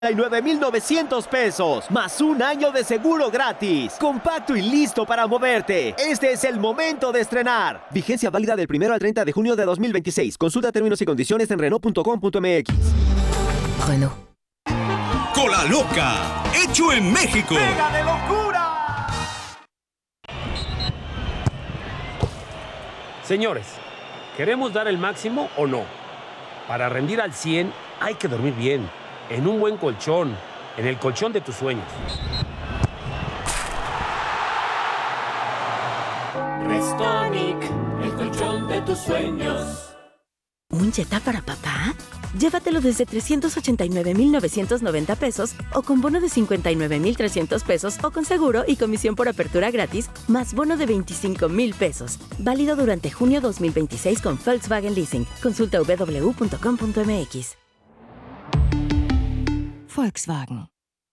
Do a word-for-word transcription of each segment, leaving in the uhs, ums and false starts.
y nueve mil novecientos pesos, más un año de seguro gratis. Compacto y listo para moverte. Este es el momento de estrenar. Vigencia válida del primero al treinta de junio de dos mil veintiséis. Consulta términos y condiciones en Renault punto com punto m x. Renault. Cola Loca, hecho en México. ¡Pega de locura! Señores, ¿queremos dar el máximo o no? Para rendir al cien hay que dormir bien, en un buen colchón, en el colchón de tus sueños. Restonic, el colchón de tus sueños. ¿Un Jetta para papá? Llévatelo desde trescientos ochenta y nueve mil novecientos noventa pesos o con bono de cincuenta y nueve mil trescientos pesos o con seguro y comisión por apertura gratis, más bono de veinticinco mil pesos. Válido durante junio dos mil veintiséis con Volkswagen Leasing. Consulta doble u doble u doble u punto com punto m x. Volkswagen.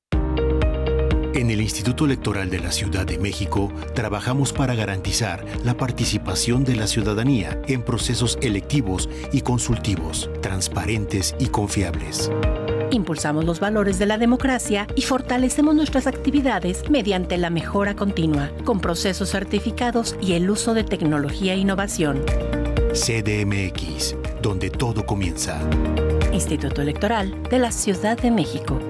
En el Instituto Electoral de la Ciudad de México trabajamos para garantizar la participación de la ciudadanía en procesos electivos y consultivos, transparentes y confiables. Impulsamos los valores de la democracia y fortalecemos nuestras actividades mediante la mejora continua, con procesos certificados y el uso de tecnología e innovación. C D M X, donde todo comienza. Instituto Electoral de la Ciudad de México.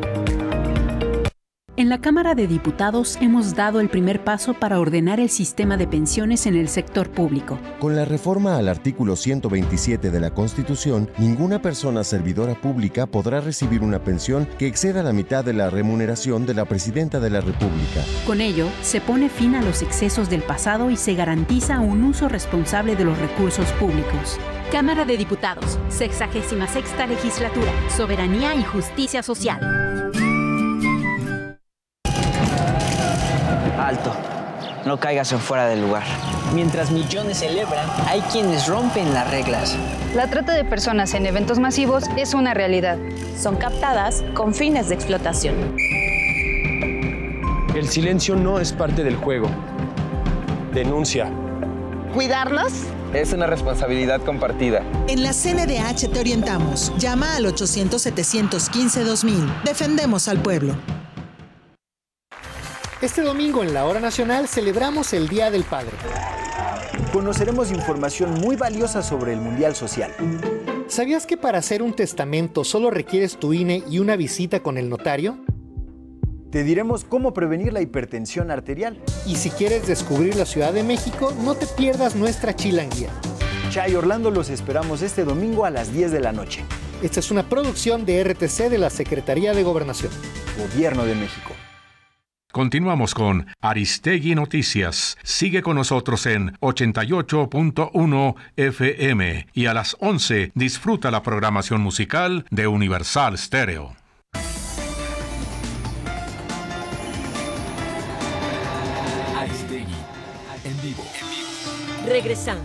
En la Cámara de Diputados hemos dado el primer paso para ordenar el sistema de pensiones en el sector público. Con la reforma al artículo ciento veintisiete de la Constitución, ninguna persona servidora pública podrá recibir una pensión que exceda la mitad de la remuneración de la Presidenta de la República. Con ello, se pone fin a los excesos del pasado y se garantiza un uso responsable de los recursos públicos. Cámara de Diputados, sexagésima sexta legislatura, soberanía y justicia social. Alto, no caigas en fuera del lugar. Mientras millones celebran, hay quienes rompen las reglas. La trata de personas en eventos masivos es una realidad. Son captadas con fines de explotación. El silencio no es parte del juego. Denuncia. ¿Cuidarnos? Es una responsabilidad compartida. En la C N D H te orientamos. Llama al ochocientos, setecientos quince, dos mil. Defendemos al pueblo. Este domingo en la Hora Nacional celebramos el Día del Padre. Conoceremos información muy valiosa sobre el Mundial Social. ¿Sabías que para hacer un testamento solo requieres tu I N E y una visita con el notario? Te diremos cómo prevenir la hipertensión arterial. Y si quieres descubrir la Ciudad de México, no te pierdas nuestra chilanguía. Chay Orlando los esperamos este domingo a las diez de la noche. Esta es una producción de R T C de la Secretaría de Gobernación. Gobierno de México. Continuamos con Aristegui Noticias. Sigue con nosotros en ochenta y ocho punto uno F M y a las once disfruta la programación musical de Universal Stereo. Aristegui, en vivo. Regresamos.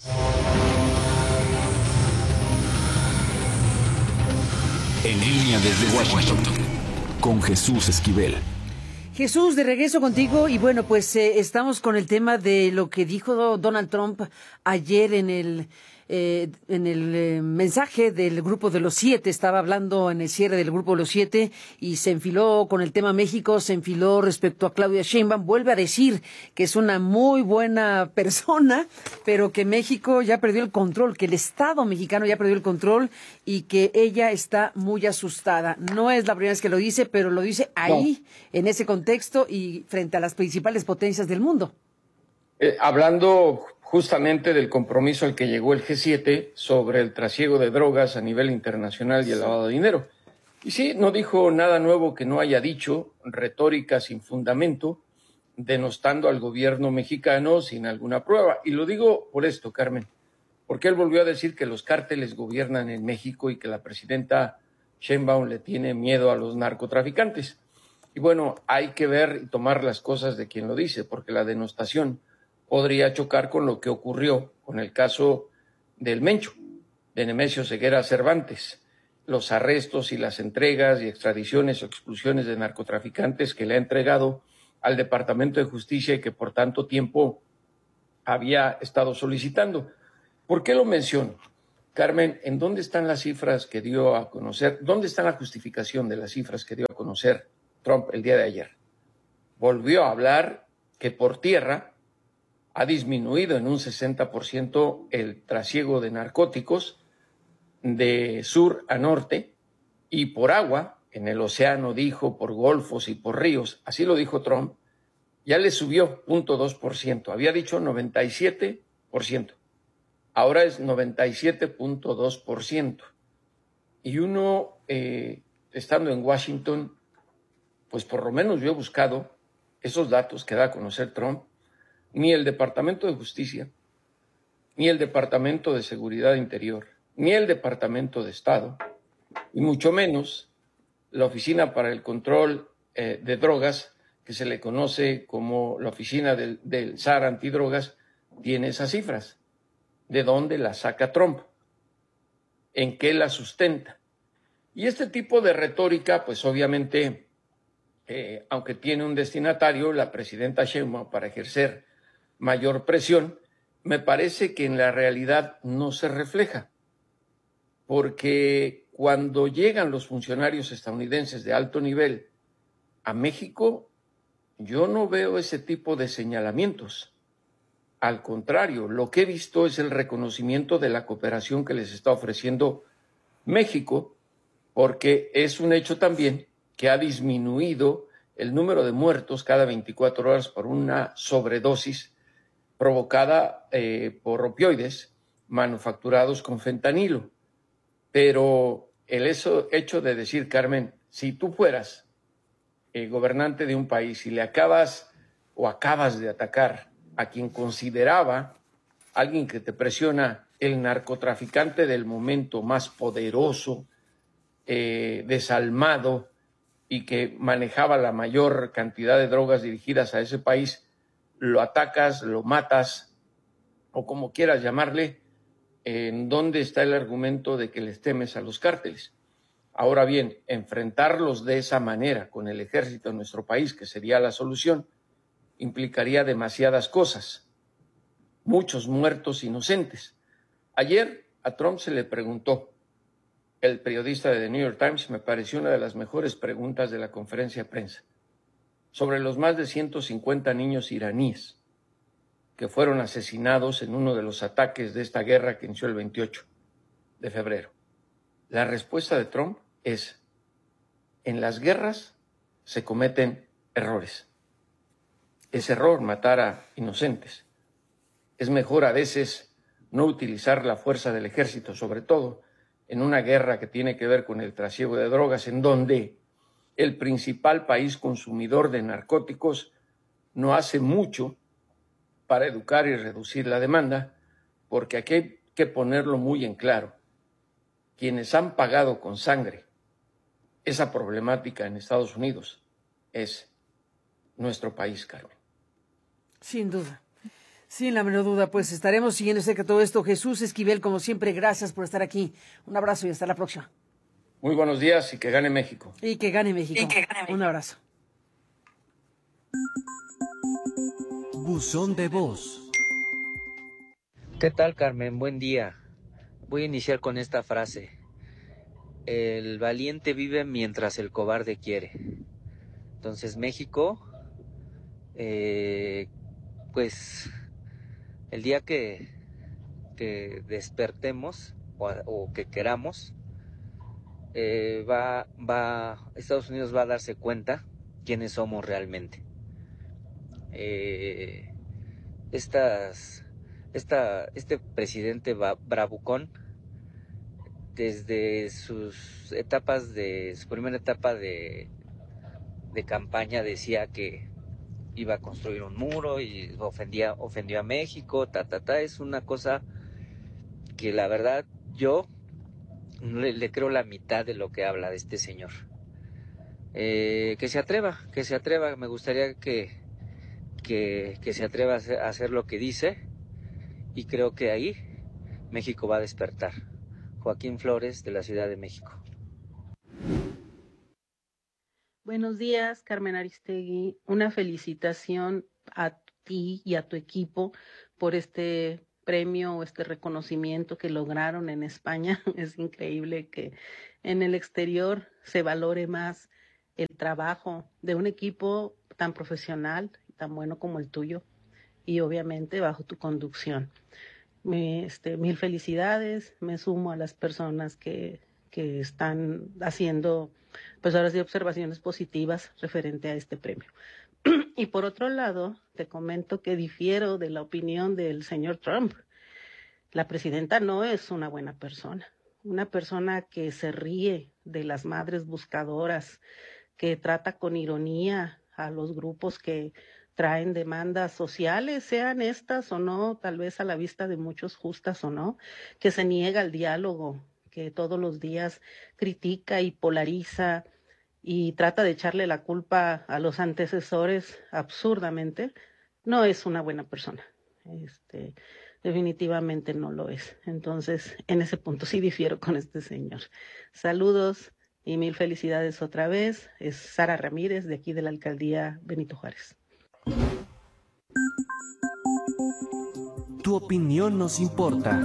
En línea desde Washington, con Jesús Esquivel. Jesús, de regreso contigo y bueno, pues eh, estamos con el tema de lo que dijo Donald Trump ayer en el eh, en el eh, mensaje del Grupo de los Siete. Estaba hablando en el cierre del Grupo de los Siete y se enfiló con el tema México, se enfiló respecto a Claudia Sheinbaum. Vuelve a decir que es una muy buena persona, pero que México ya perdió el control, que el Estado mexicano ya perdió el control y que ella está muy asustada. No es la primera vez que lo dice, pero lo dice ahí, no. En ese contexto y frente a las principales potencias del mundo. Eh, hablando justamente del compromiso al que llegó el G siete sobre el trasiego de drogas a nivel internacional y el lavado de dinero. Y sí, no dijo nada nuevo que no haya dicho, retórica sin fundamento, denostando al gobierno mexicano sin alguna prueba. Y lo digo por esto, Carmen, porque él volvió a decir que los cárteles gobiernan en México y que la presidenta Sheinbaum le tiene miedo a los narcotraficantes. Y bueno, hay que ver y tomar las cosas de quien lo dice, porque la denostación podría chocar con lo que ocurrió con el caso del Mencho, de Nemesio Ceguera Cervantes, los arrestos y las entregas y extradiciones o expulsiones de narcotraficantes que le ha entregado al Departamento de Justicia y que por tanto tiempo había estado solicitando. ¿Por qué lo menciono? Carmen, ¿en dónde están las cifras que dio a conocer? ¿Dónde está la justificación de las cifras que dio a conocer Trump el día de ayer? Volvió a hablar que por tierra ha disminuido en un sesenta por ciento el trasiego de narcóticos de sur a norte y por agua, en el océano dijo, por golfos y por ríos, así lo dijo Trump, ya le subió cero punto dos por ciento. Había dicho noventa y siete por ciento. Ahora es noventa y siete punto dos por ciento. Y uno, eh, estando en Washington, pues por lo menos yo he buscado esos datos que da a conocer Trump. Ni el Departamento de Justicia, ni el Departamento de Seguridad Interior, ni el Departamento de Estado, y mucho menos la Oficina para el Control eh, de Drogas, que se le conoce como la Oficina del, del S A R Antidrogas, tiene esas cifras. ¿De dónde las saca Trump? ¿En qué las sustenta? Y este tipo de retórica, pues obviamente, eh, aunque tiene un destinatario, la presidenta Sheinbaum, para ejercer mayor presión, me parece que en la realidad no se refleja, porque cuando llegan los funcionarios estadounidenses de alto nivel a México, yo no veo ese tipo de señalamientos. Al contrario, lo que he visto es el reconocimiento de la cooperación que les está ofreciendo México, porque es un hecho también que ha disminuido el número de muertos cada veinticuatro horas por una sobredosis provocada eh, por opioides manufacturados con fentanilo. Pero el eso, hecho de decir, Carmen, si tú fueras eh, gobernante de un país y le acabas o acabas de atacar a quien consideraba alguien que te presiona, el narcotraficante del momento más poderoso, eh, desalmado y que manejaba la mayor cantidad de drogas dirigidas a ese país, lo atacas, lo matas, o como quieras llamarle, ¿en dónde está el argumento de que les temes a los cárteles? Ahora bien, enfrentarlos de esa manera con el ejército en nuestro país, que sería la solución, implicaría demasiadas cosas, muchos muertos inocentes. Ayer a Trump se le preguntó, el periodista de The New York Times, me pareció una de las mejores preguntas de la conferencia de prensa, sobre los más de ciento cincuenta niños iraníes que fueron asesinados en uno de los ataques de esta guerra que inició el veintiocho de febrero. La respuesta de Trump es, en las guerras se cometen errores. Es error matar a inocentes. Es mejor a veces no utilizar la fuerza del ejército, sobre todo en una guerra que tiene que ver con el trasiego de drogas, en donde el principal país consumidor de narcóticos no hace mucho para educar y reducir la demanda, porque aquí hay que ponerlo muy en claro. Quienes han pagado con sangre esa problemática en Estados Unidos es nuestro país, Carmen. Sin duda. Sin la menor duda, pues estaremos siguiendo cerca todo esto. Jesús Esquivel, como siempre, gracias por estar aquí. Un abrazo y hasta la próxima. Muy buenos días y que gane México. Y que gane México. Y que gane México. Un abrazo. Buzón de voz. ¿Qué tal, Carmen? Buen día. Voy a iniciar con esta frase. El valiente vive mientras el cobarde quiere. Entonces, México, eh, pues, el día que, que despertemos o, o que queramos, eh, va, va, Estados Unidos va a darse cuenta quiénes somos realmente. Eh, estas, esta, este presidente bravucón, desde sus etapas de su primera etapa de, de campaña decía que iba a construir un muro y ofendía, ofendió a México, ta, ta, ta. Es una cosa que la verdad yo le, le creo la mitad de lo que habla de este señor. Eh, que se atreva, que se atreva, me gustaría que, que, que se atreva a hacer, a hacer lo que dice, y creo que ahí México va a despertar. Joaquín Flores, de la Ciudad de México. Buenos días, Carmen Aristegui. Una felicitación a ti y a tu equipo por este premio o este reconocimiento que lograron en España. Es increíble que en el exterior se valore más el trabajo de un equipo tan profesional, tan bueno como el tuyo, y obviamente bajo tu conducción. Me, este, mil felicidades, me sumo a las personas que, que están haciendo, pues ahora sí, observaciones positivas referente a este premio. Y por otro lado, te comento que difiero de la opinión del señor Trump. La presidenta no es una buena persona, una persona que se ríe de las madres buscadoras, que trata con ironía a los grupos que traen demandas sociales, sean estas o no, tal vez a la vista de muchos justas o no, que se niega al diálogo, que todos los días critica y polariza y trata de echarle la culpa a los antecesores absurdamente. No es una buena persona. Este, definitivamente no lo es. Entonces, en ese punto sí difiero con este señor. Saludos y mil felicidades otra vez. Es Sara Ramírez, de aquí de la Alcaldía Benito Juárez. Tu opinión nos importa.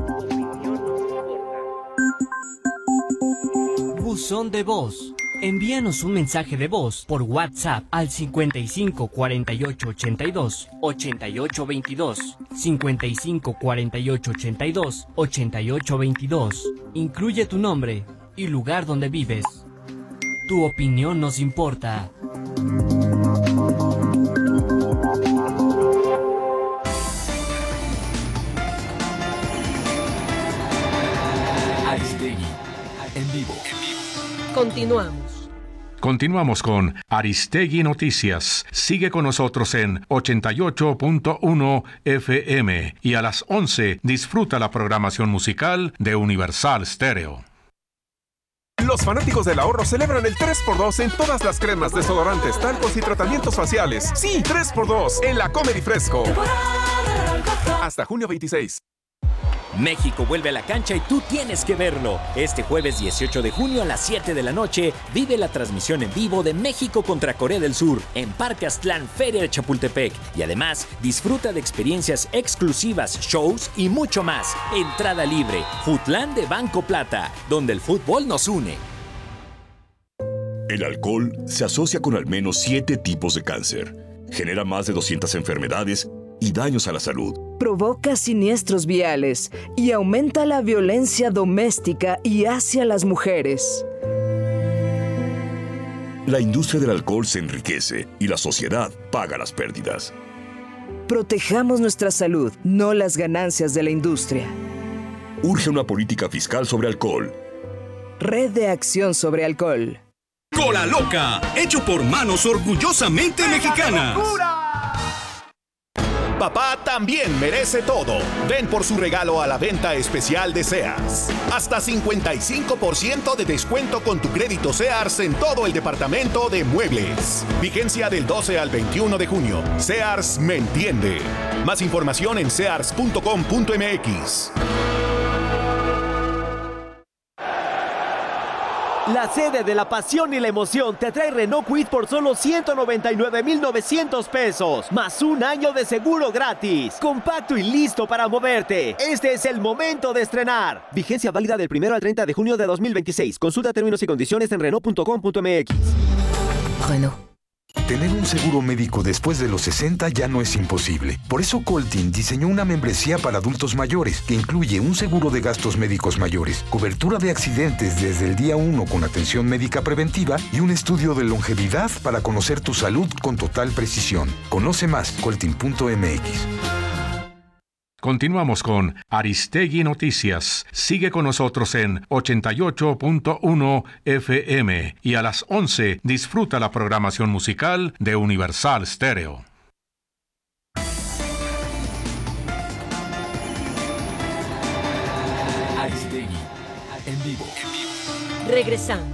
Buzón de voz. Envíanos un mensaje de voz por WhatsApp al cincuenta y cinco cuarenta y ocho ochenta y dos ochenta y ocho veintidós, cincuenta y cinco cuarenta y ocho ochenta y dos ochenta y ocho veintidós. Incluye tu nombre y lugar donde vives. Tu opinión nos importa. Aristegui, en vivo. Continuamos. Continuamos con Aristegui Noticias. Sigue con nosotros en ochenta y ocho punto uno F M y a las once disfruta la programación musical de Universal Stereo. Los fanáticos del ahorro celebran el tres por dos en todas las cremas, desodorantes, talcos y tratamientos faciales. Sí, tres por dos en la Comer y Fresco. Hasta junio veintiséis. México vuelve a la cancha y tú tienes que verlo. Este jueves dieciocho de junio a las siete de la noche vive la transmisión en vivo de México contra Corea del Sur en Parque Aztlán, Feria de Chapultepec. Y además disfruta de experiencias exclusivas, shows y mucho más. Entrada libre. Futlán de Banco Plata, donde el fútbol nos une. El alcohol se asocia con al menos siete tipos de cáncer. Genera más de doscientas enfermedades y daños a la salud. Provoca siniestros viales y aumenta la violencia doméstica y hacia las mujeres. La industria del alcohol se enriquece y la sociedad paga las pérdidas. Protejamos nuestra salud, no las ganancias de la industria. Urge una política fiscal sobre alcohol. Red de Acción sobre Alcohol. Cola Loca, hecho por manos orgullosamente mexicanas. Papá también merece todo. Ven por su regalo a la venta especial de Sears. Hasta cincuenta y cinco por ciento de descuento con tu crédito Sears en todo el departamento de muebles. Vigencia del doce al veintiuno de junio. Sears me entiende. Más información en sears punto com punto m x. La sede de la pasión y la emoción te trae Renault Kwid por solo ciento noventa y nueve mil novecientos pesos, más un año de seguro gratis. Compacto y listo para moverte. Este es el momento de estrenar. Vigencia válida del primero al treinta de junio de dos mil veintiséis. Consulta términos y condiciones en renault punto com punto m x. Renault. Tener un seguro médico después de los sesenta ya no es imposible. Por eso Coltin diseñó una membresía para adultos mayores que incluye un seguro de gastos médicos mayores, cobertura de accidentes desde el día uno con atención médica preventiva y un estudio de longevidad para conocer tu salud con total precisión. Conoce más, coltin punto m x. Continuamos con Aristegui Noticias. Sigue con nosotros en ochenta y ocho punto uno F M y a las once disfruta la programación musical de Universal Stereo. Aristegui, en vivo. Regresamos.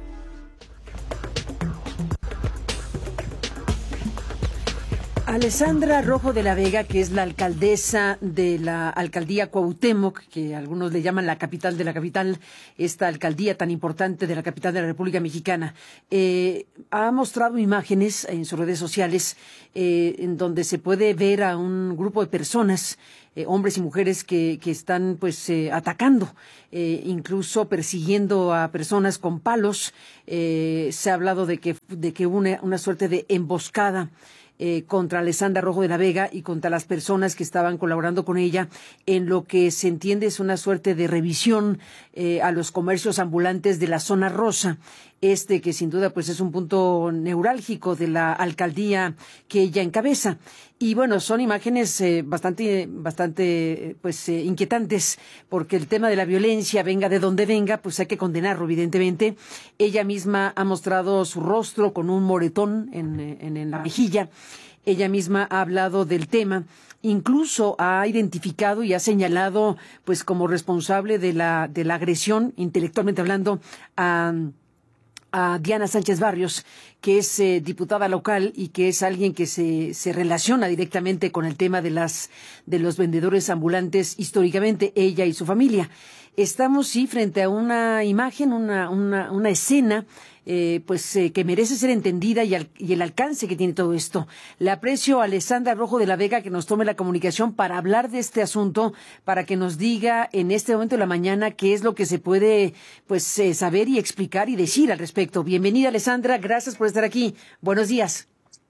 Alessandra Rojo de la Vega, que es la alcaldesa de la alcaldía Cuauhtémoc, que algunos le llaman la capital de la capital, esta alcaldía tan importante de la capital de la República Mexicana, eh, ha mostrado imágenes en sus redes sociales eh, en donde se puede ver a un grupo de personas eh, hombres y mujeres que, que están pues eh, atacando, eh, incluso persiguiendo a personas con palos. Eh, se ha hablado de que, de que hubo una, una suerte de emboscada Eh, contra Alessandra Rojo de la Vega y contra las personas que estaban colaborando con ella en lo que se entiende es una suerte de revisión eh, a los comercios ambulantes de la zona rosa, este que sin duda pues es un punto neurálgico de la alcaldía que ella encabeza. Y bueno, son imágenes eh, bastante, bastante pues eh, inquietantes, porque el tema de la violencia, venga de donde venga, pues hay que condenarlo, evidentemente. Ella misma ha mostrado su rostro con un moretón en, en, en la mejilla. Ella misma ha hablado del tema, incluso ha identificado y ha señalado pues como responsable de la, de la agresión, intelectualmente hablando, a a Diana Sánchez Barrios, que es eh, diputada local y que es alguien que se, se relaciona directamente con el tema de las de los vendedores ambulantes históricamente, ella y su familia. Estamos, sí, frente a una imagen, una, una, una escena eh, pues eh, que merece ser entendida y, al, y el alcance que tiene todo esto. Le aprecio a Alessandra Rojo de la Vega que nos tome la comunicación para hablar de este asunto, para que nos diga en este momento de la mañana qué es lo que se puede pues eh, saber y explicar y decir al respecto. Bienvenida, Alessandra, gracias por estar aquí. Buenos días.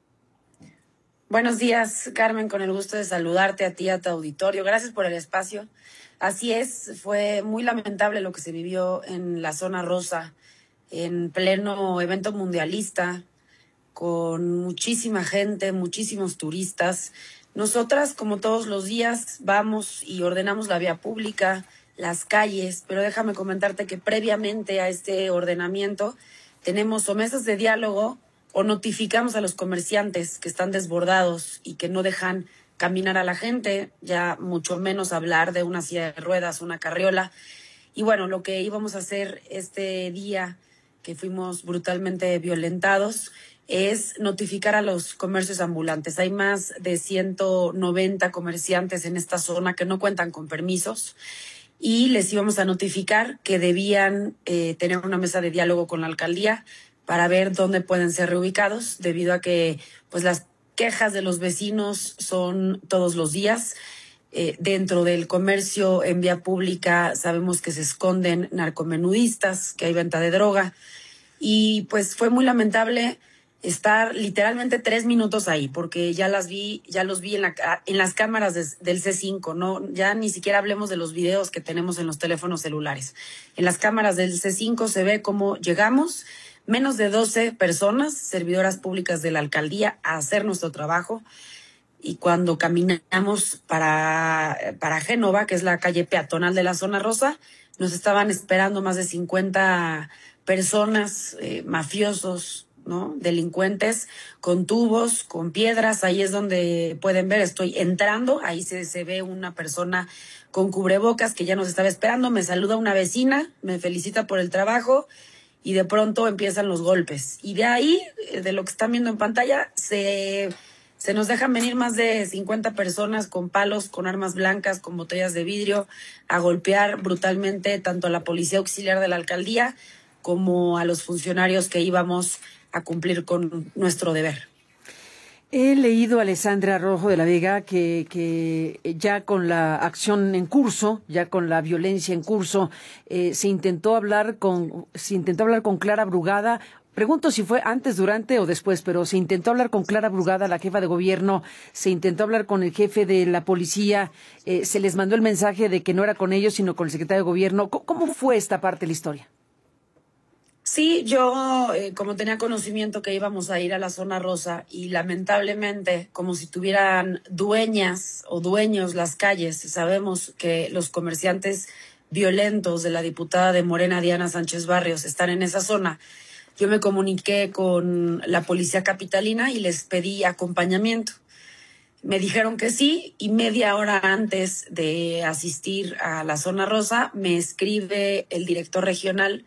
Buenos días, Carmen, con el gusto de saludarte a ti y a tu auditorio. Gracias por el espacio. Así es, fue muy lamentable lo que se vivió en la zona rosa, en pleno evento mundialista, con muchísima gente, muchísimos turistas. Nosotras, como todos los días, vamos y ordenamos la vía pública, las calles, pero déjame comentarte que previamente a este ordenamiento tenemos o mesas de diálogo o notificamos a los comerciantes que están desbordados y que no dejan caminar a la gente, ya mucho menos hablar de una silla de ruedas, una carriola. Y bueno, lo que íbamos a hacer este día que fuimos brutalmente violentados es notificar a los comercios ambulantes. Hay más de ciento noventa comerciantes en esta zona que no cuentan con permisos y les íbamos a notificar que debían eh, tener una mesa de diálogo con la alcaldía para ver dónde pueden ser reubicados, debido a que pues las quejas de los vecinos son todos los días. Eh, dentro del comercio en vía pública sabemos que se esconden narcomenudistas, que hay venta de droga. Y pues fue muy lamentable estar literalmente tres minutos ahí, porque ya las vi, ya los vi en, la, en las cámaras de, del C cinco, ¿no? Ya ni siquiera hablemos de los videos que tenemos en los teléfonos celulares. En las cámaras del C cinco se ve cómo llegamos, menos de doce personas, servidoras públicas de la alcaldía, a hacer nuestro trabajo. Y cuando caminamos para, para Génova, que es la calle peatonal de la zona rosa, nos estaban esperando más de cincuenta personas, eh, mafiosos, ¿no? Delincuentes, con tubos, con piedras. Ahí es donde pueden ver, estoy entrando, ahí se, se ve una persona con cubrebocas que ya nos estaba esperando. Me saluda una vecina, me felicita por el trabajo, y de pronto empiezan los golpes. Y de ahí, de lo que están viendo en pantalla, se, se nos dejan venir más de cincuenta personas con palos, con armas blancas, con botellas de vidrio, a golpear brutalmente tanto a la policía auxiliar de la alcaldía como a los funcionarios que íbamos a cumplir con nuestro deber. He leído a Alessandra Rojo de la Vega que, que ya con la acción en curso, ya con la violencia en curso, eh, se intentó hablar con, se intentó hablar con Clara Brugada. Pregunto si fue antes, durante o después, pero se intentó hablar con Clara Brugada, la jefa de gobierno, se intentó hablar con el jefe de la policía, eh, se les mandó el mensaje de que no era con ellos, sino con el secretario de gobierno. ¿Cómo, cómo fue esta parte de la historia? Sí, yo eh, como tenía conocimiento que íbamos a ir a la zona rosa y lamentablemente como si tuvieran dueñas o dueños las calles, sabemos que los comerciantes violentos de la diputada de Morena, Diana Sánchez Barrios, están en esa zona. Yo me comuniqué con la policía capitalina y les pedí acompañamiento. Me dijeron que sí, y media hora antes de asistir a la zona rosa me escribe el director regional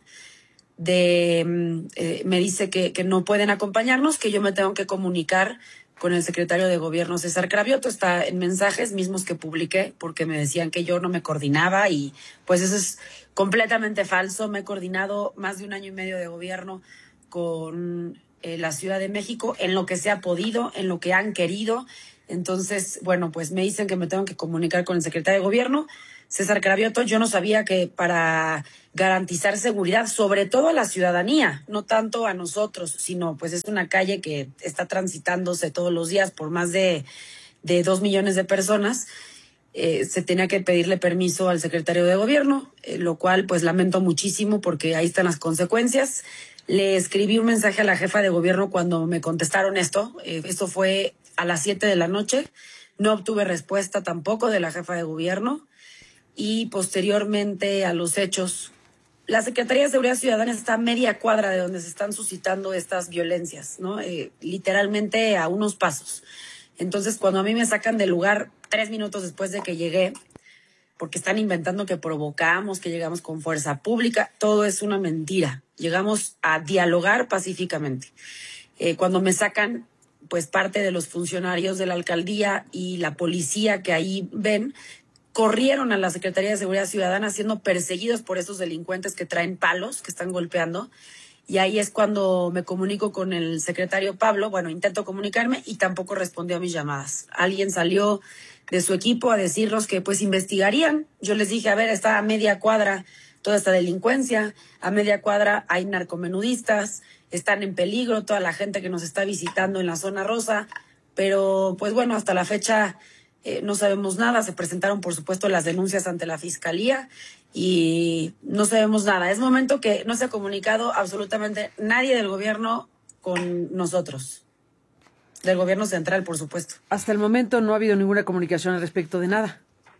de eh, me dice que, que no pueden acompañarnos, que yo me tengo que comunicar con el secretario de gobierno César Cravioto. Está en mensajes mismos que publiqué, porque me decían que yo no me coordinaba, y pues eso es completamente falso. Me he coordinado más de un año y medio de gobierno con eh, la Ciudad de México en lo que se ha podido, en lo que han querido. Entonces, bueno, pues me dicen que me tengo que comunicar con el secretario de Gobierno, César Cravioto. Yo no sabía que para garantizar seguridad, sobre todo a la ciudadanía, no tanto a nosotros, sino pues es una calle que está transitándose todos los días por más de, de dos millones de personas. Eh, se tenía que pedirle permiso al secretario de Gobierno, eh, lo cual pues lamento muchísimo porque ahí están las consecuencias. Le escribí un mensaje a la jefa de Gobierno cuando me contestaron esto. Eh, esto fue a las siete de la noche. No obtuve respuesta tampoco de la jefa de Gobierno. Y posteriormente a los hechos, la Secretaría de Seguridad Ciudadana está a media cuadra de donde se están suscitando estas violencias, ¿no? Eh, literalmente a unos pasos. Entonces, cuando a mí me sacan del lugar tres minutos después de que llegué, porque están inventando que provocamos, que llegamos con fuerza pública, todo es una mentira. Llegamos a dialogar pacíficamente. Eh, cuando me sacan, pues parte de los funcionarios de la alcaldía y la policía que ahí ven, corrieron a la Secretaría de Seguridad Ciudadana siendo perseguidos por esos delincuentes que traen palos, que están golpeando. Y ahí es cuando me comunico con el secretario Pablo. Bueno, intento comunicarme y tampoco respondió a mis llamadas. Alguien salió de su equipo a decirnos que pues investigarían. Yo les dije, a ver, está a media cuadra toda esta delincuencia, a media cuadra hay narcomenudistas, están en peligro toda la gente que nos está visitando en la zona rosa, pero pues bueno, hasta la fecha eh, no sabemos nada. Se presentaron, por supuesto, las denuncias ante la Fiscalía y no sabemos nada. Es momento que no se ha comunicado absolutamente nadie del gobierno con nosotros. Del gobierno central, por supuesto. Hasta el momento no ha habido ninguna comunicación al respecto de nada.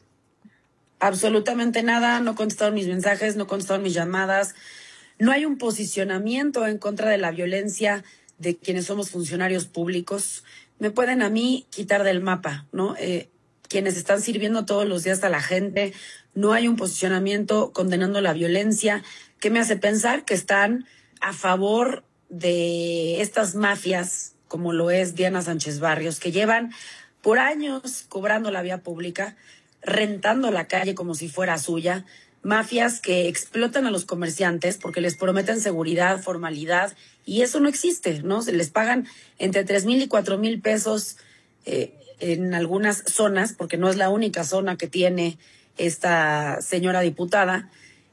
Absolutamente nada. No contestaron mis mensajes, no contestaron mis llamadas. No hay un posicionamiento en contra de la violencia de quienes somos funcionarios públicos. Me pueden a mí quitar del mapa, ¿no? Eh, quienes están sirviendo todos los días a la gente. No hay un posicionamiento condenando la violencia, que me hace pensar que están a favor de estas mafias, como lo es Diana Sánchez Barrios, que llevan por años cobrando la vía pública, rentando la calle como si fuera suya, mafias que explotan a los comerciantes porque les prometen seguridad, formalidad, y eso no existe, ¿no? Se les pagan entre tres mil y cuatro mil pesos eh, en algunas zonas, porque no es la única zona que tiene esta señora diputada,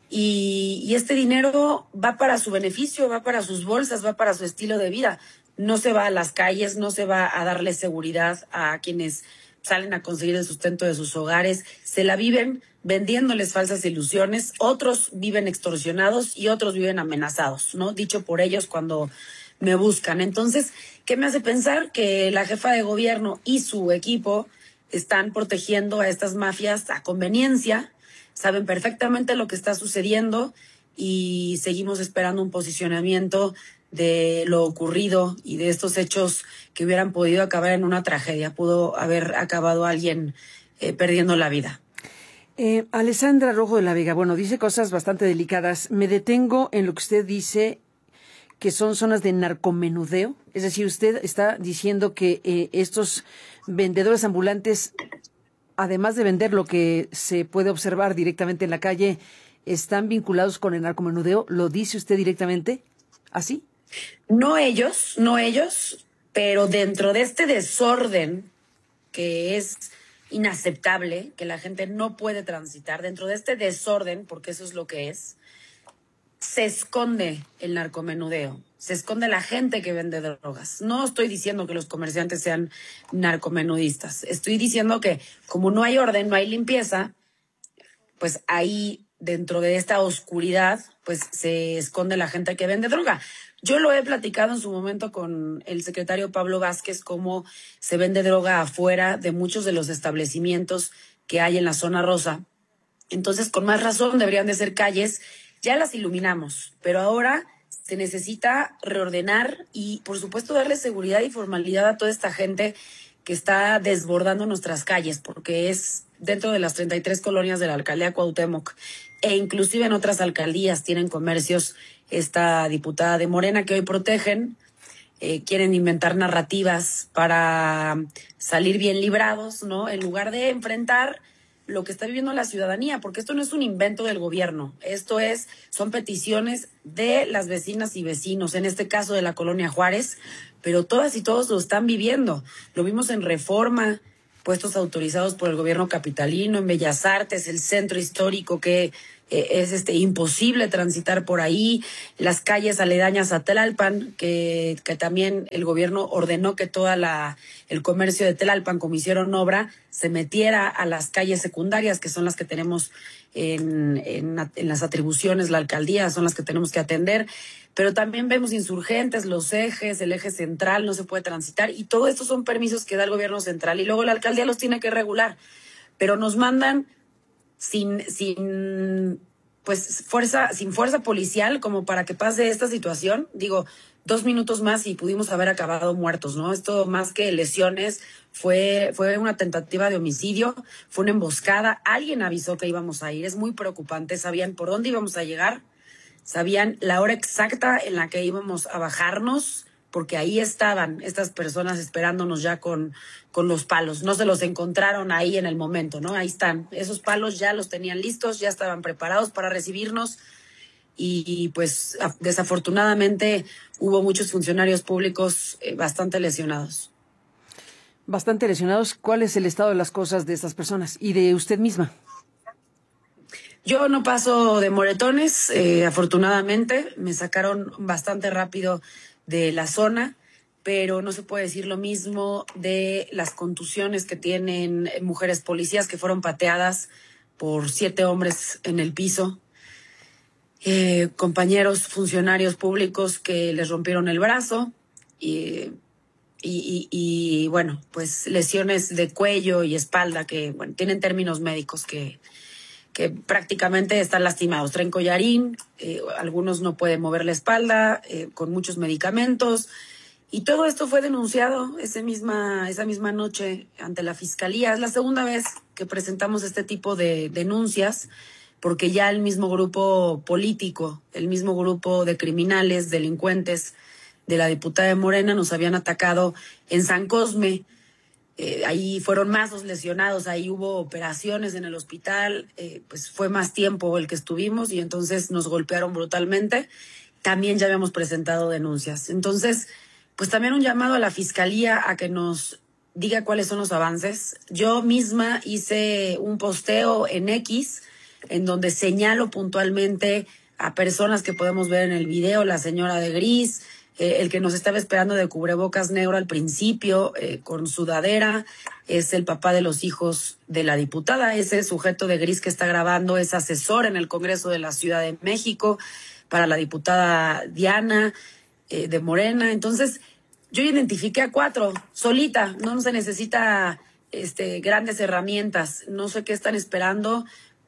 y, y este dinero va para su beneficio, va para sus bolsas, va para su estilo de vida. No se va a las calles, no se va a darle seguridad a quienes salen a conseguir el sustento de sus hogares. Se la viven vendiéndoles falsas ilusiones. Otros viven extorsionados y otros viven amenazados, ¿no? Dicho por ellos cuando me buscan. Entonces, ¿qué me hace pensar? Que la jefa de gobierno y su equipo están protegiendo a estas mafias a conveniencia, saben perfectamente lo que está sucediendo y seguimos esperando un posicionamiento de lo ocurrido y de estos hechos que hubieran podido acabar en una tragedia. Pudo haber acabado alguien eh, perdiendo la vida. Eh, Alessandra Rojo de la Vega, bueno, dice cosas bastante delicadas. Me detengo en lo que usted dice que son zonas de narcomenudeo. Es decir, usted está diciendo que eh, estos vendedores ambulantes, además de vender lo que se puede observar directamente en la calle, están vinculados con el narcomenudeo. ¿Lo dice usted directamente así? No ellos, no ellos, pero dentro de este desorden que es inaceptable, que la gente no puede transitar, dentro de este desorden, porque eso es lo que es, se esconde el narcomenudeo, se esconde la gente que vende drogas. No estoy diciendo que los comerciantes sean narcomenudistas, estoy diciendo que como no hay orden, no hay limpieza, pues ahí dentro de esta oscuridad, pues se esconde la gente que vende droga. Yo lo he platicado en su momento con el secretario Pablo Vázquez, cómo se vende droga afuera de muchos de los establecimientos que hay en la zona rosa. Entonces, con más razón, deberían de ser calles. Ya las iluminamos, pero ahora se necesita reordenar y, por supuesto, darle seguridad y formalidad a toda esta gente que está desbordando nuestras calles, porque es dentro de las treinta y tres colonias de la alcaldía Cuauhtémoc e inclusive en otras alcaldías tienen comercios. Esta diputada de Morena que hoy protegen, eh, quieren inventar narrativas para salir bien librados, ¿no? En lugar de enfrentar lo que está viviendo la ciudadanía, porque esto no es un invento del gobierno, esto es, son peticiones de las vecinas y vecinos, en este caso de la colonia Juárez, pero todas y todos lo están viviendo. Lo vimos en Reforma, puestos autorizados por el gobierno capitalino, en Bellas Artes, el centro histórico que eh, es este imposible transitar por ahí, las calles aledañas a Tlalpan, que, que también el gobierno ordenó que toda la el comercio de Tlalpan, como hicieron obra, se metiera a las calles secundarias, que son las que tenemos en, en, en las atribuciones, la alcaldía, son las que tenemos que atender. Pero también vemos Insurgentes, los ejes, el eje central no se puede transitar, y todo esto son permisos que da el gobierno central y luego la alcaldía los tiene que regular, pero nos mandan sin sin pues fuerza sin fuerza policial como para que pase esta situación. Digo, dos minutos más y pudimos haber acabado muertos, ¿no? Esto más que lesiones fue fue una tentativa de homicidio, fue una emboscada, alguien avisó que íbamos a ir, es muy preocupante, sabían por dónde íbamos a llegar. Sabían la hora exacta en la que íbamos a bajarnos, porque ahí estaban estas personas esperándonos ya con, con los palos. No se los encontraron ahí en el momento, ¿no? Ahí están. Esos palos ya los tenían listos, ya estaban preparados para recibirnos. Y, y pues desafortunadamente hubo muchos funcionarios públicos eh, bastante lesionados. Bastante lesionados. ¿Cuál es el estado de las cosas de estas personas y de usted misma? Yo no paso de moretones, eh, afortunadamente, me sacaron bastante rápido de la zona, pero no se puede decir lo mismo de las contusiones que tienen mujeres policías que fueron pateadas por siete hombres en el piso, eh, compañeros funcionarios públicos que les rompieron el brazo y, y, y, y bueno, pues lesiones de cuello y espalda que bueno, tienen términos médicos que... que prácticamente están lastimados, traen collarín, eh, algunos no pueden mover la espalda, eh, con muchos medicamentos, y todo esto fue denunciado ese misma, esa misma noche ante la Fiscalía. Es la segunda vez que presentamos este tipo de denuncias, porque ya el mismo grupo político, el mismo grupo de criminales, delincuentes de la diputada de Morena nos habían atacado en San Cosme. Eh, ahí fueron más los lesionados, ahí hubo operaciones en el hospital, eh, pues fue más tiempo el que estuvimos y entonces nos golpearon brutalmente. También ya habíamos presentado denuncias. Entonces, pues también un llamado a la Fiscalía a que nos diga cuáles son los avances. Yo misma hice un posteo en X en donde señalo puntualmente a personas que podemos ver en el video, la señora de gris, Eh, el que nos estaba esperando de cubrebocas negro al principio, eh, con sudadera, es el papá de los hijos de la diputada. Ese sujeto de gris que está grabando es asesor en el Congreso de la Ciudad de México para la diputada Diana eh, de Morena. Entonces, yo identifiqué a cuatro, solita, no se necesita este, grandes herramientas. No sé qué están esperando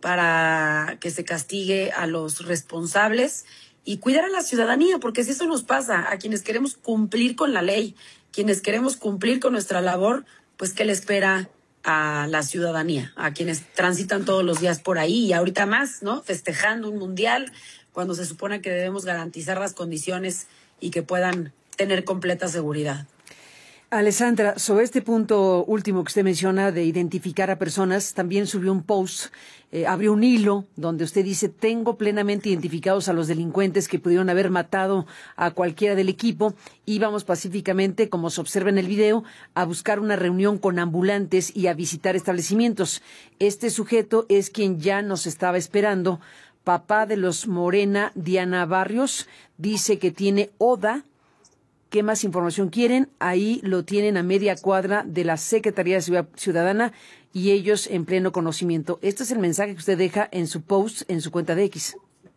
para que se castigue a los responsables y cuidar a la ciudadanía, porque si eso nos pasa a quienes queremos cumplir con la ley, quienes queremos cumplir con nuestra labor, pues ¿qué le espera a la ciudadanía? A quienes transitan todos los días por ahí y ahorita más, ¿no? Festejando un mundial, cuando se supone que debemos garantizar las condiciones y que puedan tener completa seguridad. Alessandra, sobre este punto último que usted menciona de identificar a personas, también subió un post, eh, abrió un hilo donde usted dice, tengo plenamente identificados a los delincuentes que pudieron haber matado a cualquiera del equipo. Íbamos pacíficamente, como se observa en el video, a buscar una reunión con ambulantes y a visitar establecimientos. Este sujeto es quien ya nos estaba esperando, papá de los Morena, Diana Barrios, dice que tiene ODA. ¿Qué más información quieren? Ahí lo tienen a media cuadra de la Secretaría de Seguridad Ciudadana y ellos en pleno conocimiento. Este es el mensaje que usted deja en su post, en su cuenta de X.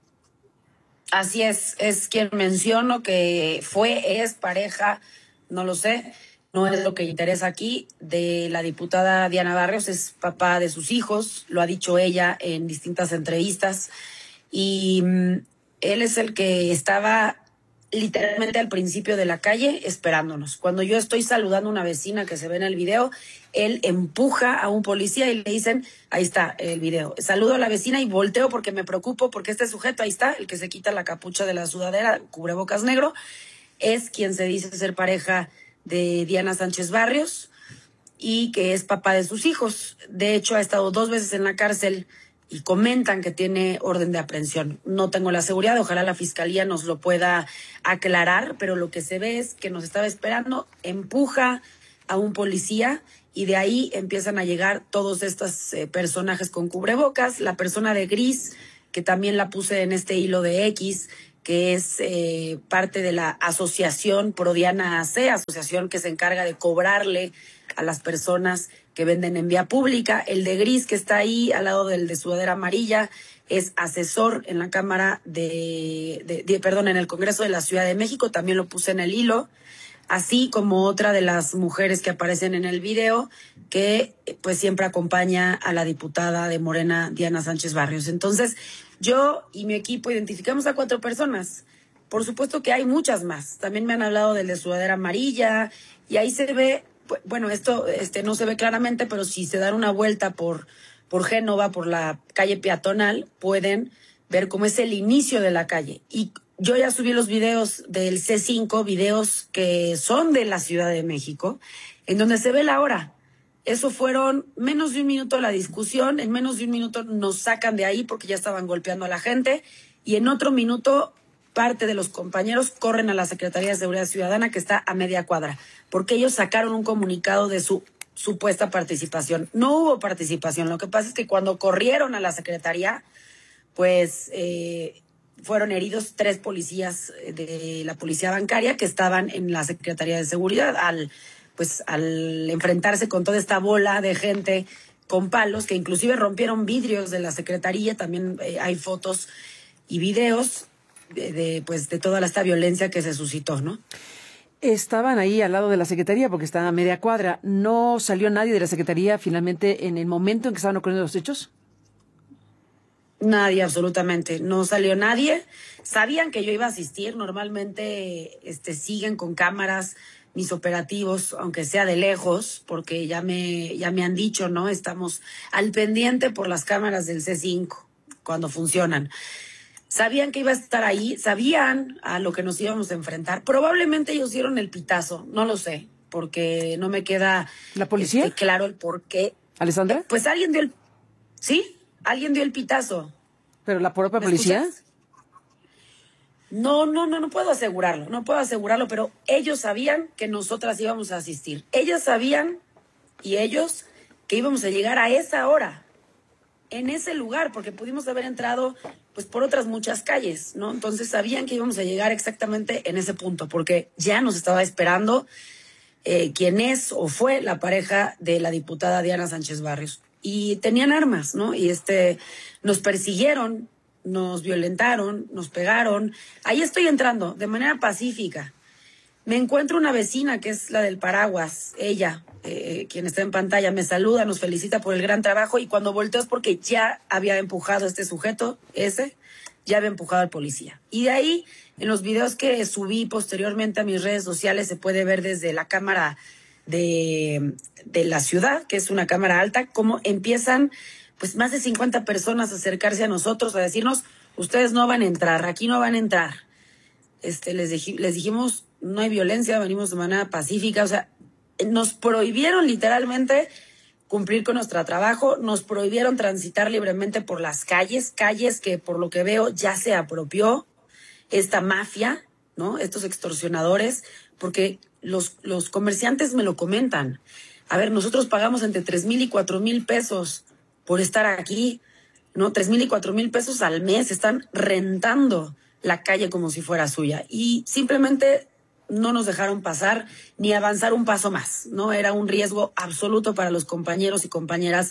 Así es, es quien menciono que fue, es pareja, no lo sé, no es lo que interesa aquí, de la diputada Diana Barrios, es papá de sus hijos, lo ha dicho ella en distintas entrevistas, y mm, él es el que estaba literalmente al principio de la calle esperándonos. Cuando yo estoy saludando a una vecina que se ve en el video, él empuja a un policía y le dicen, ahí está el video. Saludo a la vecina y volteo porque me preocupo porque este sujeto, ahí está, el que se quita la capucha de la sudadera, cubrebocas negro, es quien se dice ser pareja de Diana Sánchez Barrios. y que es papá de sus hijos. De hecho, ha estado dos veces en la cárcel y comentan que tiene orden de aprehensión. No tengo la seguridad, ojalá la fiscalía nos lo pueda aclarar, pero lo que se ve es que nos estaba esperando, empuja a un policía y de ahí empiezan a llegar todos estos eh, personajes con cubrebocas. La persona de gris, que también la puse en este hilo de X, que es eh, parte de la asociación Prodiana A C, asociación que se encarga de cobrarle a las personas que venden en vía pública. El de gris, que está ahí al lado del de sudadera amarilla, es asesor en la Cámara de, de, de, perdón, en el Congreso de la Ciudad de México, también lo puse en el hilo, así como otra de las mujeres que aparecen en el video, que pues siempre acompaña a la diputada de Morena, Diana Sánchez Barrios. Entonces, yo y mi equipo identificamos a cuatro personas. Por supuesto que hay muchas más. También me han hablado del de sudadera amarilla, y ahí se ve, bueno, esto este no se ve claramente, pero si se dan una vuelta por, por Génova, por la calle peatonal, pueden ver cómo es el inicio de la calle. Y yo ya subí los videos del C cinco, videos que son de la Ciudad de México, en donde se ve la hora. Eso fueron menos de un minuto la discusión, en menos de un minuto nos sacan de ahí porque ya estaban golpeando a la gente, y en otro minuto parte de los compañeros corren a la Secretaría de Seguridad Ciudadana, que está a media cuadra, porque ellos sacaron un comunicado de su supuesta participación. No hubo participación, lo que pasa es que cuando corrieron a la Secretaría, pues eh, fueron heridos tres policías de la Policía Bancaria que estaban en la Secretaría de Seguridad al... pues al enfrentarse con toda esta bola de gente con palos, que inclusive rompieron vidrios de la Secretaría. También eh, hay fotos y videos de, de, pues, de toda esta violencia que se suscitó, ¿no? Estaban ahí al lado de la Secretaría porque estaban a media cuadra. ¿No salió nadie de la Secretaría finalmente en el momento en que estaban ocurriendo los hechos? Nadie, absolutamente. No salió nadie. Sabían que yo iba a asistir. Normalmente este, siguen con cámaras mis operativos, aunque sea de lejos, porque ya me, ya me han dicho, ¿no? Estamos al pendiente por las cámaras del C cinco, cuando funcionan. Sabían que iba a estar ahí, sabían a lo que nos íbamos a enfrentar. Probablemente ellos dieron el pitazo, no lo sé, porque no me queda ¿La policía? Este, claro el por qué. ¿Alessandra? Pues alguien dio el... ¿Sí? Alguien dio el pitazo. ¿Pero la propia policía? ¿Escuchas? No, no, no, no puedo asegurarlo, no puedo asegurarlo, pero ellos sabían que nosotras íbamos a asistir. Ellas sabían, y ellos, que íbamos a llegar a esa hora, en ese lugar, porque pudimos haber entrado pues por otras muchas calles, ¿no? Entonces sabían que íbamos a llegar exactamente en ese punto, porque ya nos estaba esperando eh, quien es o fue la pareja de la diputada Diana Sánchez Barrios. Y tenían armas, ¿no? Y este, nos persiguieron, nos violentaron, nos pegaron. Ahí estoy entrando de manera pacífica. Me encuentro una vecina que es la del paraguas, ella, eh, quien está en pantalla, me saluda, nos felicita por el gran trabajo, y cuando volteo es porque ya había empujado a este sujeto, ese, ya había empujado al policía. Y de ahí, en los videos que subí posteriormente a mis redes sociales, se puede ver desde la cámara de, de la ciudad, que es una cámara alta, cómo empiezan pues más de cincuenta personas a acercarse a nosotros, a decirnos, ustedes no van a entrar, aquí no van a entrar. Este, les, dij- les dijimos, no hay violencia, venimos de manera pacífica. O sea, nos prohibieron literalmente cumplir con nuestro trabajo, nos prohibieron transitar libremente por las calles, calles que por lo que veo ya se apropió esta mafia, ¿no? Estos extorsionadores, porque los, los comerciantes me lo comentan. A ver, nosotros pagamos entre tres mil y cuatro mil pesos por estar aquí, ¿no? Tres mil y cuatro mil pesos al mes, están rentando la calle como si fuera suya. Y simplemente no nos dejaron pasar ni avanzar un paso más, ¿no? Era un riesgo absoluto para los compañeros y compañeras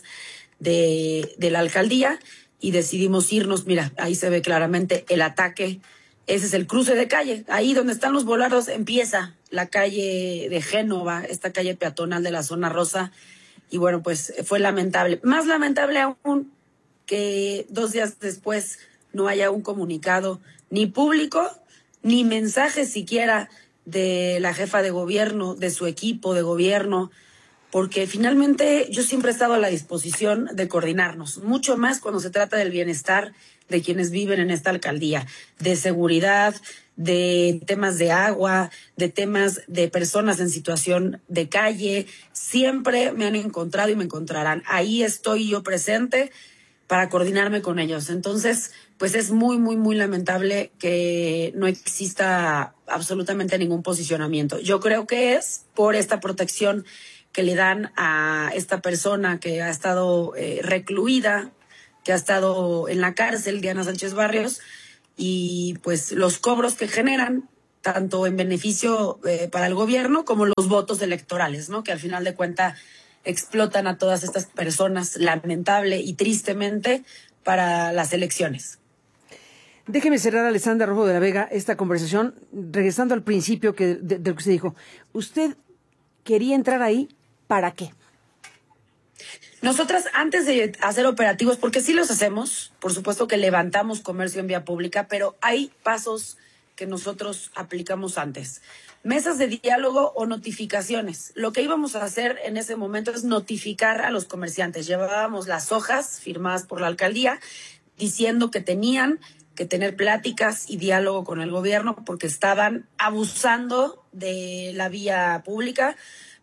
de, de la alcaldía, y decidimos irnos. Mira, ahí se ve claramente el ataque. Ese es el cruce de calle. Ahí donde están los volardos empieza la calle de Génova, esta calle peatonal de la zona rosa. Y bueno, pues fue lamentable. Más lamentable aún que dos días después no haya un comunicado ni público, ni mensaje siquiera de la jefa de gobierno, de su equipo de gobierno, porque finalmente yo siempre he estado a la disposición de coordinarnos, mucho más cuando se trata del bienestar de quienes viven en esta alcaldía, de seguridad, de temas de agua, de temas de personas en situación de calle. Siempre me han encontrado y me encontrarán. Ahí estoy yo presente para coordinarme con ellos. Entonces, pues es muy, muy, muy lamentable que no exista absolutamente ningún posicionamiento. Yo creo que es por esta protección que le dan a esta persona que ha estado eh, recluida, que ha estado en la cárcel, Diana Sánchez Barrios, y pues los cobros que generan, tanto en beneficio eh, para el gobierno como los votos electorales, ¿no? Que al final de cuentas explotan a todas estas personas, lamentable y tristemente, para las elecciones. Déjeme cerrar, Alessandra Rojo de la Vega, esta conversación, regresando al principio que, de, de lo que usted dijo. ¿Usted quería entrar ahí para qué? Nosotras, antes de hacer operativos, porque sí los hacemos, por supuesto que levantamos comercio en vía pública, pero hay pasos que nosotros aplicamos antes. Mesas de diálogo o notificaciones. Lo que íbamos a hacer en ese momento es notificar a los comerciantes. Llevábamos las hojas firmadas por la alcaldía diciendo que tenían que tener pláticas y diálogo con el gobierno porque estaban abusando de la vía pública,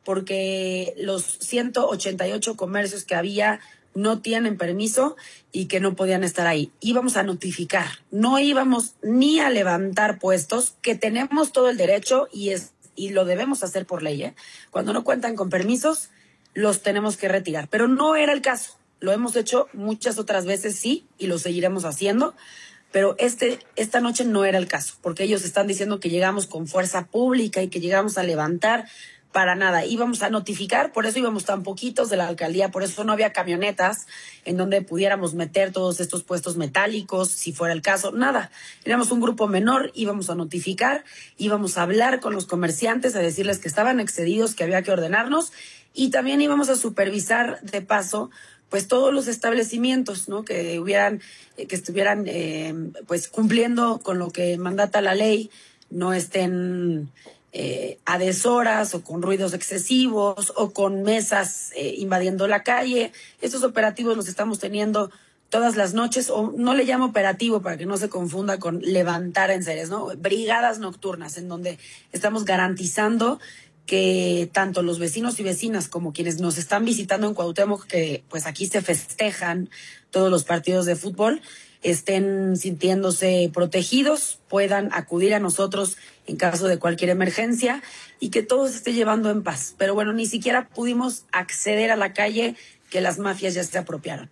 porque los ciento ochenta y ocho comercios que había no tienen permiso y que no podían estar ahí. Íbamos a notificar, no íbamos ni a levantar puestos, que tenemos todo el derecho y es y lo debemos hacer por ley, ¿eh? Cuando no cuentan con permisos, los tenemos que retirar. Pero no era el caso. Lo hemos hecho muchas otras veces, sí, y lo seguiremos haciendo. Pero este, esta noche no era el caso, porque ellos están diciendo que llegamos con fuerza pública y que llegamos a levantar. Para nada, íbamos a notificar, por eso íbamos tan poquitos de la alcaldía, por eso no había camionetas en donde pudiéramos meter todos estos puestos metálicos, si fuera el caso, nada. Éramos un grupo menor, íbamos a notificar, íbamos a hablar con los comerciantes, a decirles que estaban excedidos, que había que ordenarnos, y también íbamos a supervisar de paso pues todos los establecimientos, ¿no? Que hubieran, que estuvieran eh, pues cumpliendo con lo que mandata la ley, no estén Eh, a deshoras o con ruidos excesivos o con mesas eh, invadiendo la calle. Estos operativos los estamos teniendo todas las noches, o no le llamo operativo para que no se confunda con levantar enseres, ¿no? Brigadas nocturnas en donde estamos garantizando que tanto los vecinos y vecinas como quienes nos están visitando en Cuauhtémoc, que pues aquí se festejan todos los partidos de fútbol, estén sintiéndose protegidos, puedan acudir a nosotros en caso de cualquier emergencia y que todo se esté llevando en paz. Pero bueno, ni siquiera pudimos acceder a la calle, que las mafias ya se apropiaron.